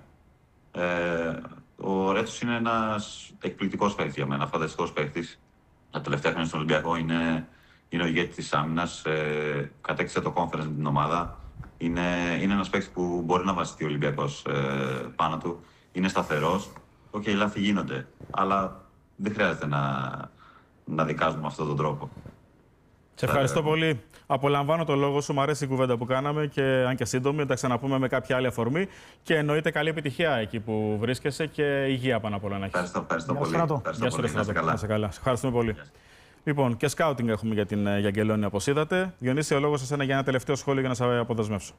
Ο Ρέτσος είναι ένας εκπληκτικός παίκτης για μένα, φανταστικός παίκτης. Τα τελευταία χρόνια στον Ολυμπιακό είναι ο ηγέτης της άμυνας, κατέκτησε το conference με την ομάδα. Είναι ένας παίκτης που μπορεί να βασιστεί ο Ολυμπιακός πάνω του. Είναι σταθερός. Οι λάθη γίνονται, αλλά δεν χρειάζεται να δικάζουμε με αυτόν τον τρόπο. Σε ευχαριστώ πολύ. Απολαμβάνω το λόγο σου. Μ' αρέσει η κουβέντα που κάναμε και αν και σύντομη, θα τα ξαναπούμε με κάποια άλλη αφορμή. Και εννοείται καλή επιτυχία εκεί που βρίσκεσαι και υγεία πάνω απ' όλα να έχεις. Ευχαριστώ πολύ. Γεια σου, καλά. Ευχαριστούμε πολύ. Λοιπόν, και σκάουτινγκ έχουμε για την Γιαγγελόνη, όπως είδατε. Διονύση, ο λόγος εσένα για ένα τελευταίο σχόλιο για να σε αποδεσμεύσω.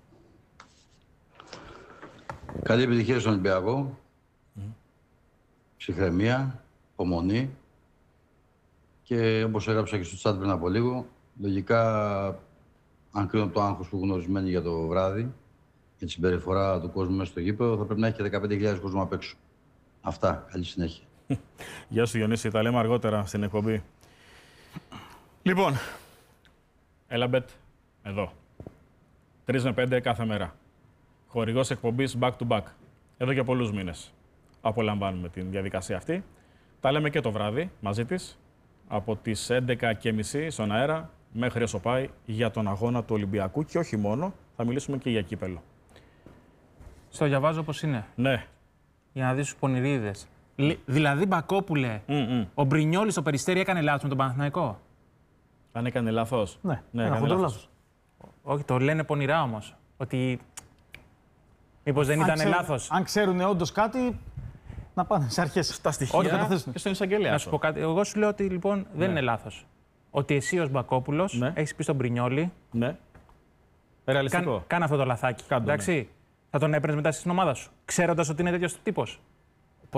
Καλή επιτυχία στον Ολυμπιακό. Ψυχραιμία, υπομονή. Και όπως έγραψα και στο chat πριν από λίγο, λογικά, αν κρίνω το άγχος που γνωρισμένοι για το βράδυ, για τη συμπεριφορά του κόσμου μέσα στο γήπεδο, θα πρέπει να έχει και 15.000 κόσμο απ' έξω. Αυτά. Καλή συνέχεια. Γεια σου, Διονύση. Τα λέμε αργότερα στην εκπομπή. Λοιπόν, Έλαμπετ, εδώ. 3 με 5 κάθε μέρα. Χορηγός εκπομπής back to back. Εδώ και πολλούς μήνες απολαμβάνουμε την διαδικασία αυτή. Τα λέμε και το βράδυ μαζί της, από τις 11:30 στον αέρα μέχρι όσο πάει για τον αγώνα του Ολυμπιακού και όχι μόνο, θα μιλήσουμε και για κύπελλο. Στο διαβάζω όπως είναι. Ναι. Για να δεις τους πονηρίδες. Δηλαδή, Μπακόπουλε, ο Μπρινιόλης στο Περιστέρι έκανε λάθος με τον Παναθηναϊκό. Αν έκανε λάθος. Ναι, έκανε λάθος. Όχι, το λένε πονηρά όμως. Ότι μήπως δεν ήταν λάθος. Αν ξέρουν όντως κάτι, να πάνε σε αρχές. Στα στοιχεία και στον εισαγγελέα. Να σου πω κάτι. Εγώ σου λέω ότι λοιπόν δεν είναι λάθος. Ότι εσύ ως Μπακόπουλος έχεις πει στον Μπρινιόλη. Ναι. Ρεαλιστικό. Κάνε αυτό το λαθάκι. Εντάξει. Θα τον έπαιρνες μετά στην ομάδα σου, ξέροντας ότι είναι τέτοιος τύπος. Ποτέ.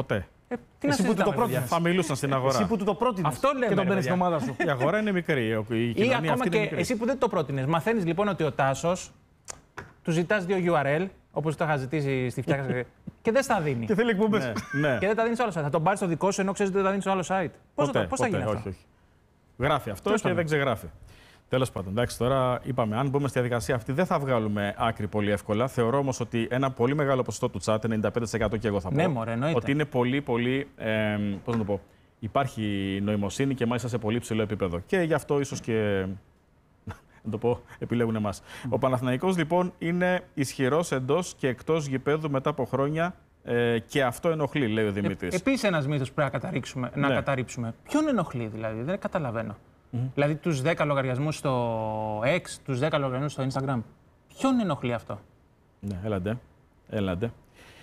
Εσύ που του το πρότεινες. Θα μιλούσαν στην αγορά. Εσύ που του το πρότεινες. Αυτό λέμε, και τον ρε παίρνεις στην παιδιά. ομάδα σου. Η αγορά είναι μικρή. Ή ακόμα και εσύ που δεν το πρότεινες. Μαθαίνεις λοιπόν ότι ο Τάσος του ζητάς 2 URL, όπως το είχα ζητήσει στη φτιάξη, και δεν στα δίνει. Και θέλει εκπομπές. Ναι. Και δεν τα δίνει στο άλλο site. Θα τον πάρει στο δικό σου ενώ ξέρει ότι δεν τα δίνει στο άλλο site. Πώς θα γίνει αυτό? Όχι. Γράφει αυτό και δεν ξεγράφει. Τέλος πάντων, εντάξει, τώρα είπαμε, αν μπούμε στη διαδικασία αυτή, δεν θα βγάλουμε άκρη πολύ εύκολα. Θεωρώ όμως ότι ένα πολύ μεγάλο ποσοστό του chat, 95% και εγώ θα πω, Ναι, μωρέ, εννοείται. ότι είναι πολύ, πώς να το πω, υπάρχει νοημοσύνη και μάλιστα σε πολύ ψηλό επίπεδο. Και γι' αυτό ίσως και, να το πω, επιλέγουν εμάς. Ο Παναθηναϊκός λοιπόν είναι ισχυρός εντός και εκτός γηπέδου μετά από χρόνια. Και αυτό ενοχλεί, λέει ο Δημήτρης. Επίσης, ένας μύθος που πρέπει να καταρρύψουμε. Ποιον ενοχλεί, δηλαδή, δεν καταλαβαίνω. Δηλαδή, τους 10 λογαριασμούς στο X, τους 10 λογαριασμούς στο Instagram. Ποιον ενοχλεί αυτό? Ναι, έλαντε.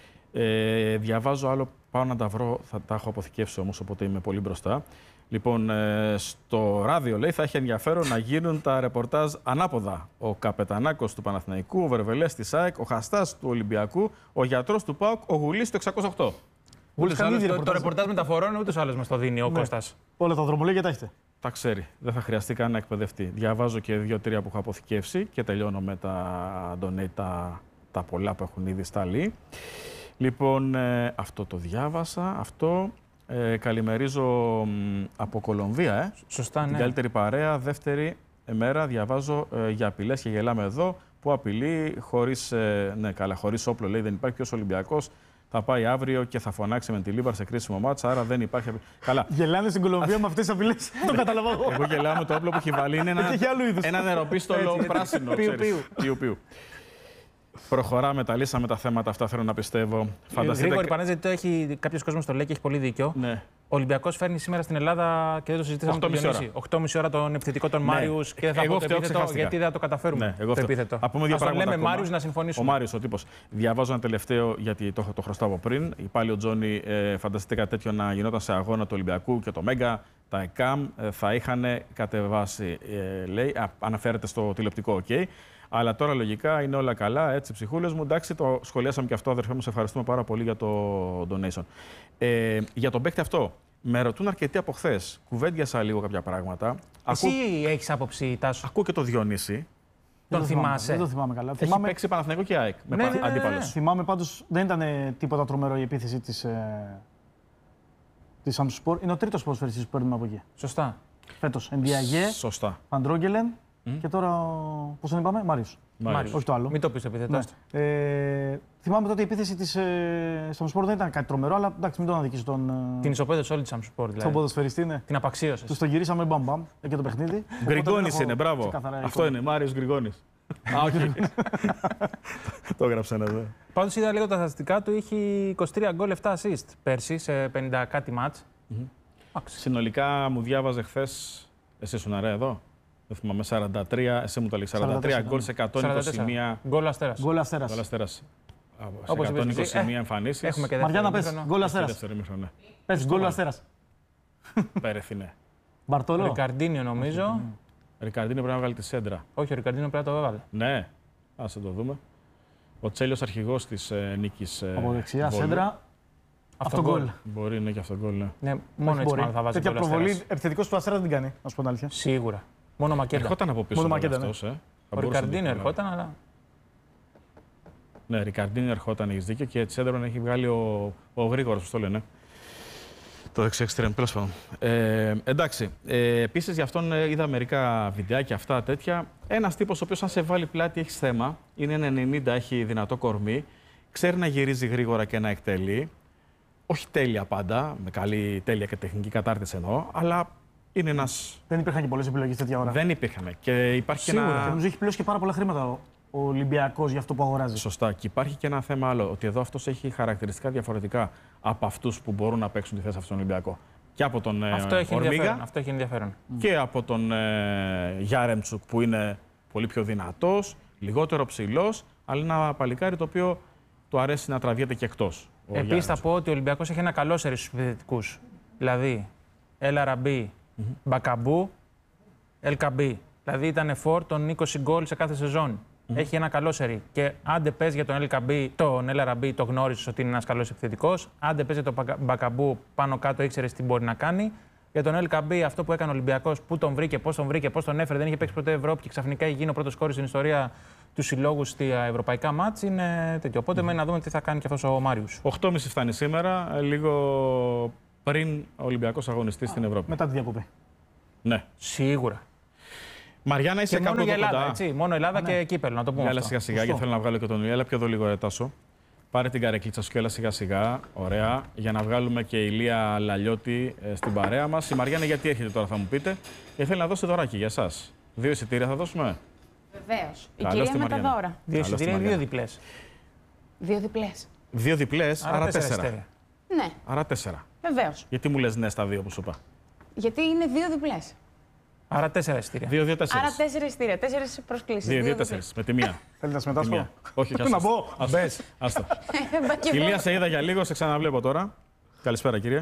Διαβάζω άλλο, πάω να τα βρω, θα τα έχω αποθηκεύσει όμως, οπότε είμαι πολύ μπροστά. Λοιπόν, στο ράδιο, λέει, θα έχει ενδιαφέρον να γίνουν τα ρεπορτάζ ανάποδα. Ο καπετανάκος του Παναθηναϊκού, ο Βερβελές της ΑΕΚ, ο Χαστάς του Ολυμπιακού, ο γιατρός του ΠΑΟΚ, ο Γουλής του 608. Το ρεπορτάζ μεταφορών ούτως ή άλλως μας το δίνει ο Κώστας. Όλα τα δρομολόγια τα έχετε. Τα ξέρει. Δεν θα χρειαστεί καν να εκπαιδευτεί. Διαβάζω και 2-3 που έχω αποθηκεύσει και τελειώνω με τα donate, τα πολλά που έχουν ήδη σταλεί. Λοιπόν, αυτό το διάβασα. Αυτό. Καλημερίζω από Κολομβία. Σωστά, Την ναι. καλύτερη παρέα. Δεύτερη μέρα διαβάζω για απειλές και γελάμε εδώ. Που απειλεί χωρίς όπλο, λέει, δεν υπάρχει. Ποιος Ολυμπιακός θα πάει αύριο και θα φωνάξει με τη Λίβαρ σε κρίσιμο μάτσα, άρα δεν υπάρχει. Καλά. Γελάνε στην Κολομβία με αυτές τις απειλές. Το καταλαβαίνω. Εγώ γελάω με το όπλο που έχει βάλει. Είναι ένα νεροπίστολο πράσινο. Πιου. Προχωράμε, τα λύσαμε τα θέματα αυτά, θέλω να πιστεύω. Γρήγορη παρένθεση, το έχει κάποιος κόσμος το λέει και έχει πολύ δίκιο. Ναι. Ο Ολυμπιακός φέρνει σήμερα στην Ελλάδα και δεν το συζητήσαμε με τον Διονύση. 8,5 ώρα τον επιθετικό των Μάριους και δεν θα πω το επίθετο γιατί δεν θα το καταφέρουμε. Ναι, το επίθετο. Ας τον λέμε Μάριους να συμφωνήσουμε. Ο Μάριος, ο τύπος. Διαβάζω ένα τελευταίο γιατί το χρωστάω από πριν. Πάλι ο Τζόνι, φανταστείτε κάτι τέτοιο να γινόταν σε αγώνα του Ολυμπιακού και το Μέγκα. Τα ΕΚΑΜ θα είχαν κατεβάσει, λέει, αναφέρεται στο τηλεοπτικό, OK. Αλλά τώρα λογικά είναι όλα καλά, έτσι, ψυχούλες μου. Εντάξει, το σχολιάσαμε και αυτό, αδερφέ μου. Σε ευχαριστούμε πάρα πολύ για το donation. Για τον παίκτη αυτό, με ρωτούν αρκετοί από χθες. Κουβέντιασα λίγο κάποια πράγματα. Εσύ έχεις άποψη, Τάσο? Ακούω και το Διονύση. Τον θυμάσαι? Δεν το θυμάμαι καλά. Έχει παίξει Παναθηναϊκό και ΑΕΚ. Ναι. Αντίπαλος. Θυμάμαι πάντως, δεν ήταν τίποτα τρομερό η επίθεση της Σαμσπορ. Είναι ο τρίτος ποδοσφαιριστής που παίρνουμε από εκεί. Σωστά. Φέτος. Ενδιαγέ, Σωστά. Φαντρόγγελεν και τώρα, πώς τον είπαμε, Μάριος. Όχι το άλλο. Μην το πεις επίθετο. Ναι. Θυμάμαι τότε η επίθεση της Σαμσπορ δεν ήταν κάτι τρομερό, αλλά εντάξει, μην τον αδικήσω τον. Την ισοπαίδωσε όλη τη Σαμσπορ, δηλαδή. Τον ποδοσφαιριστή, ναι. Την απαξίωσε. Τους τον γυρίσαμε μπαμ και το παιχνίδι. Γκριγκόνης είναι, μπράβο. Αυτό είναι, Μάριος Γκριγκόνης. Όχι. Το έγραψαν εδώ. Πάντως είδα λίγο τα στατιστικά του, είχε 23 γκολ, 7 assist πέρσι σε 50 κάτι μάτς. Συνολικά μου διάβαζε χθες, εσύ ήσουν ρε εδώ, δεν θυμάμαι, 43, εσύ μου το λέει, 43 γκολ σε 121. Γκολ Αστέρας. Γκολ Αστέρας. Σε 121 εμφανίσεις. Έχουμε και Μαριάννα, πες, γκολ Αστέρας. Πες, γκολ Αστέρας. Πέρεθινε. Μπαρτόλο. Ρικαρντίνιο νομίζω. Ρικαρντίνιο πρέπει να βγάλει τη σέντρα. Όχι, ο Ρικαρντίνιο πρέπει να το έβαλε. Ναι, ας το δούμε. Ο Τσέλιος αρχηγός της νίκης. Από δεξιά, σέντρα. Αυτό γκολ. Μπορεί να είναι και αυτό γκολ, ναι. Ναι, μόνο έτσι μάλλον θα βάζει τέτοια γκολ προβολή Αστέρας. επιθετικός του Αστέρα δεν την κάνει, να σου πω την αλήθεια. Σίγουρα. Μόνο Μακέντα. Ερχόταν από πίσω αυτός, Ο Ρικαρντίνιο ερχόταν, αλλά. Ναι, Ρικαρντίνιο ερχόταν, έχεις δίκιο και Τσέντρον έχει βγάλει ο Γρήγορος, πώς το λένε. Το δεξί εξτρέμ, τέλος πάντων. Εντάξει, επίσης για αυτόν είδα μερικά βιντεάκια αυτά τέτοια. Ένας τύπος ο οποίος αν σε βάλει πλάτη έχει θέμα, είναι 1,90, έχει δυνατό κορμί, ξέρει να γυρίζει γρήγορα και να εκτελεί. Όχι τέλεια πάντα, με καλή τέλεια και τεχνική κατάρτιση εννοώ, αλλά είναι ένας. Δεν υπήρχαν και πολλές επιλογές τέτοια ώρα. Δεν υπήρχαν. Και υπάρχει Σίγουρα. και ένα. Και νομίζω έχει πληρώσει και πάρα πολλά χρήματα ο Ολυμπιακός για αυτό που αγοράζει. Σωστά. Και υπάρχει και ένα θέμα άλλο, ότι εδώ αυτός έχει χαρακτηριστικά διαφορετικά από αυτούς που μπορούν να παίξουν τη θέση αυτόν τον Ολυμπιακό. Και από τον Ορμίγα Αυτό έχει ενδιαφέρον. και από τον Γιάρεμτσουκ που είναι πολύ πιο δυνατός, λιγότερο ψηλός, αλλά ένα παλικάρι το οποίο του αρέσει να τραβιέται και εκτός. Επίσης θα πω ότι ο Ολυμπιακός έχει ένα καλό σερί στους επιθετικούς. Δηλαδή, Ελαραμπή, Μπακαμπού, Ελκαμπή. Δηλαδή ήταν φορ των 20 γκολ σε κάθε σεζόν. Έχει ένα καλό σερί. Και άντε πες για τον El Arabi, το γνώρισε ότι είναι ένας καλός επιθετικός. Άντε πες για τον Μπακαμπού, πάνω κάτω ήξερε τι μπορεί να κάνει. Για τον El Arabi, αυτό που έκανε ο Ολυμπιακός, πού τον βρήκε, πώς τον έφερε, δεν είχε παίξει ποτέ Ευρώπη και ξαφνικά γίνει ο πρώτος σκόρερ στην ιστορία του συλλόγου στα ευρωπαϊκά μάτς, είναι τέτοιο. Οπότε μένει να δούμε τι θα κάνει και αυτός ο Μάριους. 8.30 φτάνει σήμερα, λίγο πριν ο Ολυμπιακός αγωνιστής στην Ευρώπη. Μετά τη διακοπή. Ναι. Σίγουρα. Μαριάννα, είσαι κάπου εδώ Ελλάδα, κοντά. έτσι, μόνο Ελλάδα και κύπελλο, να το πούμε. Έλα σιγά-σιγά, γιατί θέλω να βγάλω και τον Ηλία. Έλα πιο εδώ λίγο, Τάσο. Πάρε την καρεκλίτσα σου και έλα σιγά-σιγά. Ωραία. Για να βγάλουμε και Ηλία Λαλιώτη στην παρέα μας. Η Μαριάννα, γιατί έρχεται τώρα, θα μου πείτε. Και θέλει να δώσει δωράκι για εσάς. 2 εισιτήρια θα δώσουμε. Βεβαίως. Η Καλώς κυρία τη με τα Μαριάννα. δώρα. 2 εισιτήρια ή 2 διπλές. 2 διπλές. 2 διπλές, άρα 4. Ναι, Άρα 4. βεβαίως. Γιατί μου λες ναι στα 2 που σου είπα. Γιατί είναι 2 διπλές. Άρα 4 εισιτήρια. 2-2-4. Άρα 4 εισιτήρια, 4 προσκλήσεις. 2-2-4. Με τη μία. Θέλει να συμμετάσχω. Όχι, Να μπω. Μπες. Άστο. Ηλία, σε είδα για λίγο, σε ξαναβλέπω τώρα. Καλησπέρα, κύριε.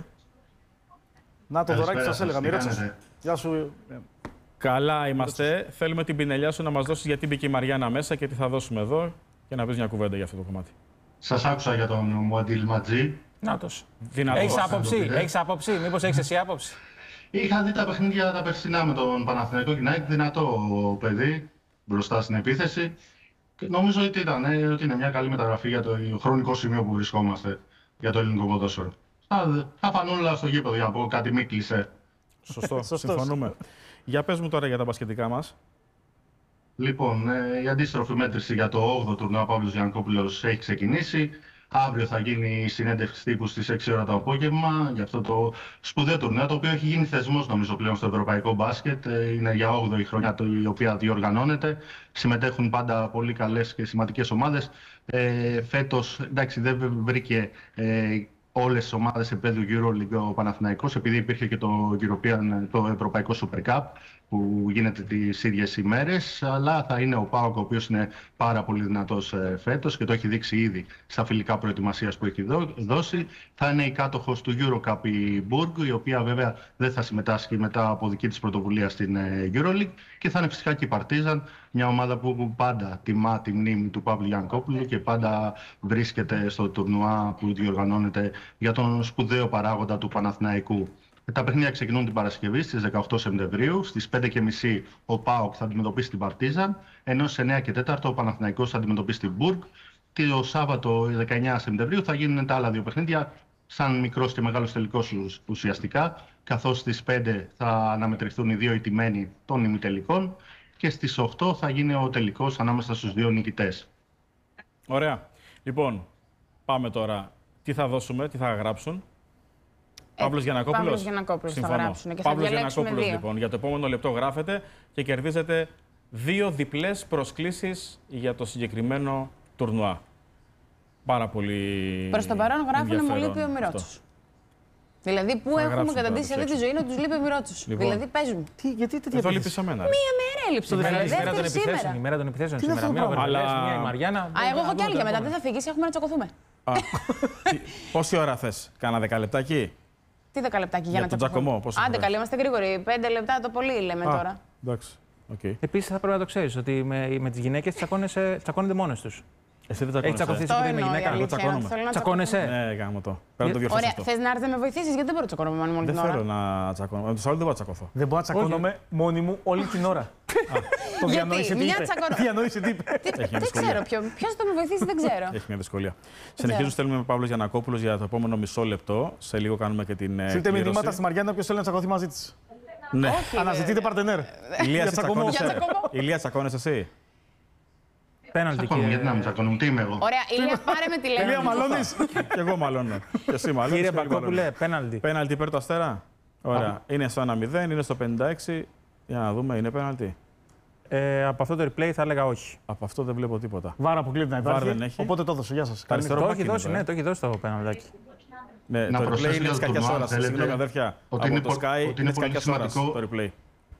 Να το δωράκι Καλησπέρα σας έλεγα, σας, μη τι ρώτησες. κάνετε? Γεια σου. Καλά είμαστε. Θέλουμε την πινελιά σου να μας δώσεις γιατί μπήκε η Μαριάννα μέσα και τι θα δώσουμε εδώ και να πεις μια κουβέντα για αυτό το κομμάτι. Σας άκουσα για τον Μουαντίλ Ματζή. Νάτος. Δυνατό. Έχεις άποψη, μήπως έχεις εσύ άποψη. Είχα δει τα παιχνίδια τα περσινά με τον Παναθηναϊκό και είναι δυνατό παιδί μπροστά στην επίθεση. Και νομίζω ότι ότι είναι μια καλή μεταγραφή για το χρονικό σημείο που βρισκόμαστε για το ελληνικό ποδόσφαιρο. Θα φανούν όλα στο γήπεδο για να πω κάτι μη κλεισέ. Σωστό, συμφωνούμε. Για πες μου τώρα για τα μπασκετικά μας. Λοιπόν, η αντίστροφη μέτρηση για το 8ο τουρνουά Παύλος Γιαννακόπουλος έχει ξεκινήσει. Αύριο θα γίνει η συνέντευξη τύπου στις 6 ώρα το απόγευμα για αυτό το σπουδαίο τουρνουά, το οποίο έχει γίνει θεσμός νομίζω πλέον στο ευρωπαϊκό μπάσκετ. Είναι για 8η χρονιά η οποία διοργανώνεται. Συμμετέχουν πάντα πολύ καλές και σημαντικές ομάδες. Φέτος, εντάξει, δεν βρήκε όλες τις ομάδες επίπεδου EuroLeague ο Παναθηναϊκός, επειδή υπήρχε και το Ευρωπαϊκό Super Cup που γίνεται τις ίδιες ημέρες, αλλά θα είναι ο ΠΑΟΚ, ο οποίος είναι πάρα πολύ δυνατός φέτος και το έχει δείξει ήδη στα φιλικά προετοιμασίας που έχει δώσει. Θα είναι η κάτοχος του EuroCup η Μπουργκ, η οποία βέβαια δεν θα συμμετάσχει μετά από δική της πρωτοβουλία στην EuroLeague, και θα είναι φυσικά και η Παρτίζαν, μια ομάδα που πάντα τιμά τη μνήμη του Παύλου Γιαννακόπουλου και πάντα βρίσκεται στο τουρνουά που διοργανώνεται για τον σπουδαίο παράγοντα του Παναθηναϊκού. Τα παιχνίδια ξεκινούν την Παρασκευή στις 18 Σεπτεμβρίου. Στις 5.30 ο ΠΑΟΚ θα αντιμετωπίσει την Παρτίζαν, ενώ στις 9 και 4 ο Παναθηναϊκός θα αντιμετωπίσει την Μπουργκ. Και το Σάββατο 19 Σεπτεμβρίου θα γίνουν τα άλλα δύο παιχνίδια, σαν μικρός και μεγάλος τελικός ουσιαστικά, καθώς στις 5 θα αναμετρηθούν οι δύο ηττημένοι των ημιτελικών και στις 8 θα γίνει ο τελικός ανάμεσα στους δύο νικητές. Ωραία. Λοιπόν, πάμε τώρα. Τι θα δώσουμε, τι θα γράψουν. Παύλος Γιαννακόπουλος. Παύλος Γιαννακόπουλος θα γράψουν και θα Παύλος διαλέξουμε Γιαννακόπουλος, 2. λοιπόν. Για το επόμενο λεπτό γράφετε και κερδίζετε 2 διπλές προσκλήσεις για το συγκεκριμένο τουρνουά. Πάρα πολύ. Προς το παρόν γράφουν μου ενδιαφέρον λείπει ο αυτό. Μιρότσος. Δηλαδή, πού έχουμε γράψουν καταντήσει σε τώρα, αυτή τη ζωή να τους λείπει ο Μιρότσος. Λοιπόν. Δηλαδή, πες μου. Γιατί τέτοια Εδώ επίθεση? λείπει σε μένα. ρε. Μία μέρα έλειψε. Η μέρα των Δεύτερη επιθέσεων. σήμερα. Η μέρα των επιθέσεων Τι είναι σήμερα. αυτό Μία το ο πράγμα? Βερβελές, Αλλά- μία η Μαριάννα. Α, εγώ έχω κι άλλη για μετά. Δεν θα φύγεις, έχουμε να τσακωθούμε. Πόση ώρα θες, κάνα 10 λεπτάκι. Τι 10 λεπτάκι για να τον τσακωθούμε. τσακωμό, πόσο Άντε, χρειάζεται? καλή, είμαστε γρήγοροι. 5 λεπτά το πολύ λέμε τώρα. Εντάξει. Okay. Επίσης θα πρέπει να το ξέρεις ότι με τις γυναίκες τσακώνονται μόνες τους. Εσύ δεν Έχει τσακωθεί Το ποτέ με εννοώ η γυναίκα? αλήθεια. τσακώνομαι. Θέλω να Τσακώνεσαι. Ναι, γάμο το. Πρέπει να το διορθώσω Ωραία, αυτό. θες να έρθει να με βοηθήσεις, γιατί δεν μπορώ να τσακώνομαι μόνη μου όλη Δεν την ώρα. θέλω να τσακώνομαι. Με τους άλλους δεν μπορώ να τσακωθώ. Δεν μπορώ να τσακώνομαι μόνη μου όλη την ώρα. Το διανοείσαι τι μια είπε. τσακωνο- Διανοείσαι τι είπε. Δεν ξέρω ποιος θα με βοηθήσει, δεν ξέρω. Έχει μια δυσκολία. Συνεχίζουμε, στέλνουμε με Παύλος Γιαννακόπουλος για το επόμενο μισό λεπτό. Σε λίγο κάνουμε και την. Στείλτε κλήρωση. μηνύματα στη Μαριάννα ποιος θέλει να τσακωθεί μαζί της. Ναι. Αναζητείτε παρτενέρ. Ηλία, Για σε τσακωμό. τσακώνεσαι. Για τσακωμό. Ηλία, τσακώνεσαι εσύ. Πέναλτι. Τσακώνομαι, γιατί να μην τσακώνομαι, τι είμαι εγώ. Ωραία, Ηλία, πάρε με Ηλία, τηλέφωνο. μαλώνεις. Κι εγώ μαλώνω. Και εσύ μαλώνεις. Κύριε και όλοι Μπακόπουλε, μαλώνουν. πέναλτι. Πέναλτι υπέρ του Αστέρα. Ωραία. Είναι στο 1-0, είναι στο 56. Για να δούμε, είναι πέναλτι. Από αυτό το replay θα έλεγα όχι. Από αυτό δεν βλέπω τίποτα. Βάρα αποκλείται να Βάρ δεν υπάρχει. έχει. Οπότε το έδωσε. Γεια σας. Καλή αριστερό Το μπακ έχει είναι δώσει, εδώ, ναι, το έχει δώσει το πέναλτάκι. Ναι, Να το replay προσθέσω είναι για τη το κακιά τουρνουά, ώρα. θέλετε, Συγγνώμη, αδέρφια. ότι Από είναι το πο- Sky ότι είναι είναι τη πολύ κακιά ώρα σημαντικό. το replay.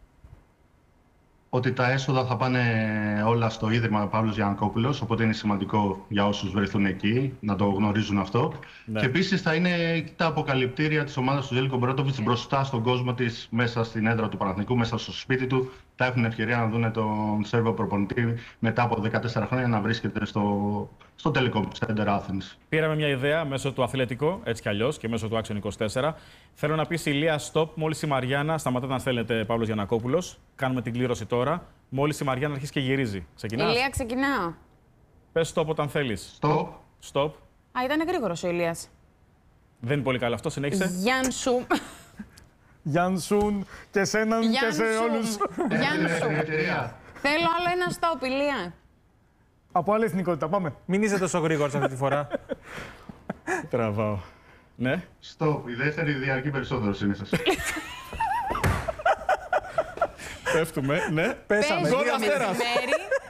Ότι τα έσοδα θα πάνε όλα στο Ίδρυμα Παύλος Γιαννακόπουλος, οπότε είναι σημαντικό για όσους βρεθούν εκεί να το γνωρίζουν αυτό. Ναι. Και επίσης θα είναι τα αποκαλυπτήρια της ομάδας του Ζέλικο Μπρότοβιτς μπροστά στον κόσμο της, μέσα στην έδρα του Παναθηναϊκού, μέσα στο σπίτι του, θα έχουν ευκαιρία να δουν τον Σέρβο προπονητή μετά από 14 χρόνια να βρίσκεται στο Telecom Center Athens. Πήραμε μια ιδέα μέσω του Αθλητικό, έτσι κι αλλιώς, και μέσω του Action 24. Θέλω να πεις Ηλία, stop. Μόλις η Μαριάννα, σταματάτε να στέλνετε, Παύλος Γιαννακόπουλος. Κάνουμε την κλήρωση τώρα. Μόλις η Μαριάννα αρχίσει και γυρίζει. Ξεκινάς. Ηλία, ξεκινάω. Πες stop όταν θέλεις. Stop. Stop. Α, ήταν γρήγορος ο Ηλίας. Δεν είναι πολύ καλό αυτό. Συνέχισε. Γιάνσου. Γιάνσουν και σέναν και σε όλους. Γιάνσου. Θέλω άλλο ένα stop, Ηλία. Από άλλη εθνικότητα, πάμε. Μην είσαι τόσο γρήγορος αυτή τη φορά. Τραβάω. Ναι. Stop. Η δεύτερη διαρκεί περισσότερο συνήθως. Πέφτουμε. Ναι. Πέσαμε. Παίζει το Αστέρας. μεσημέρι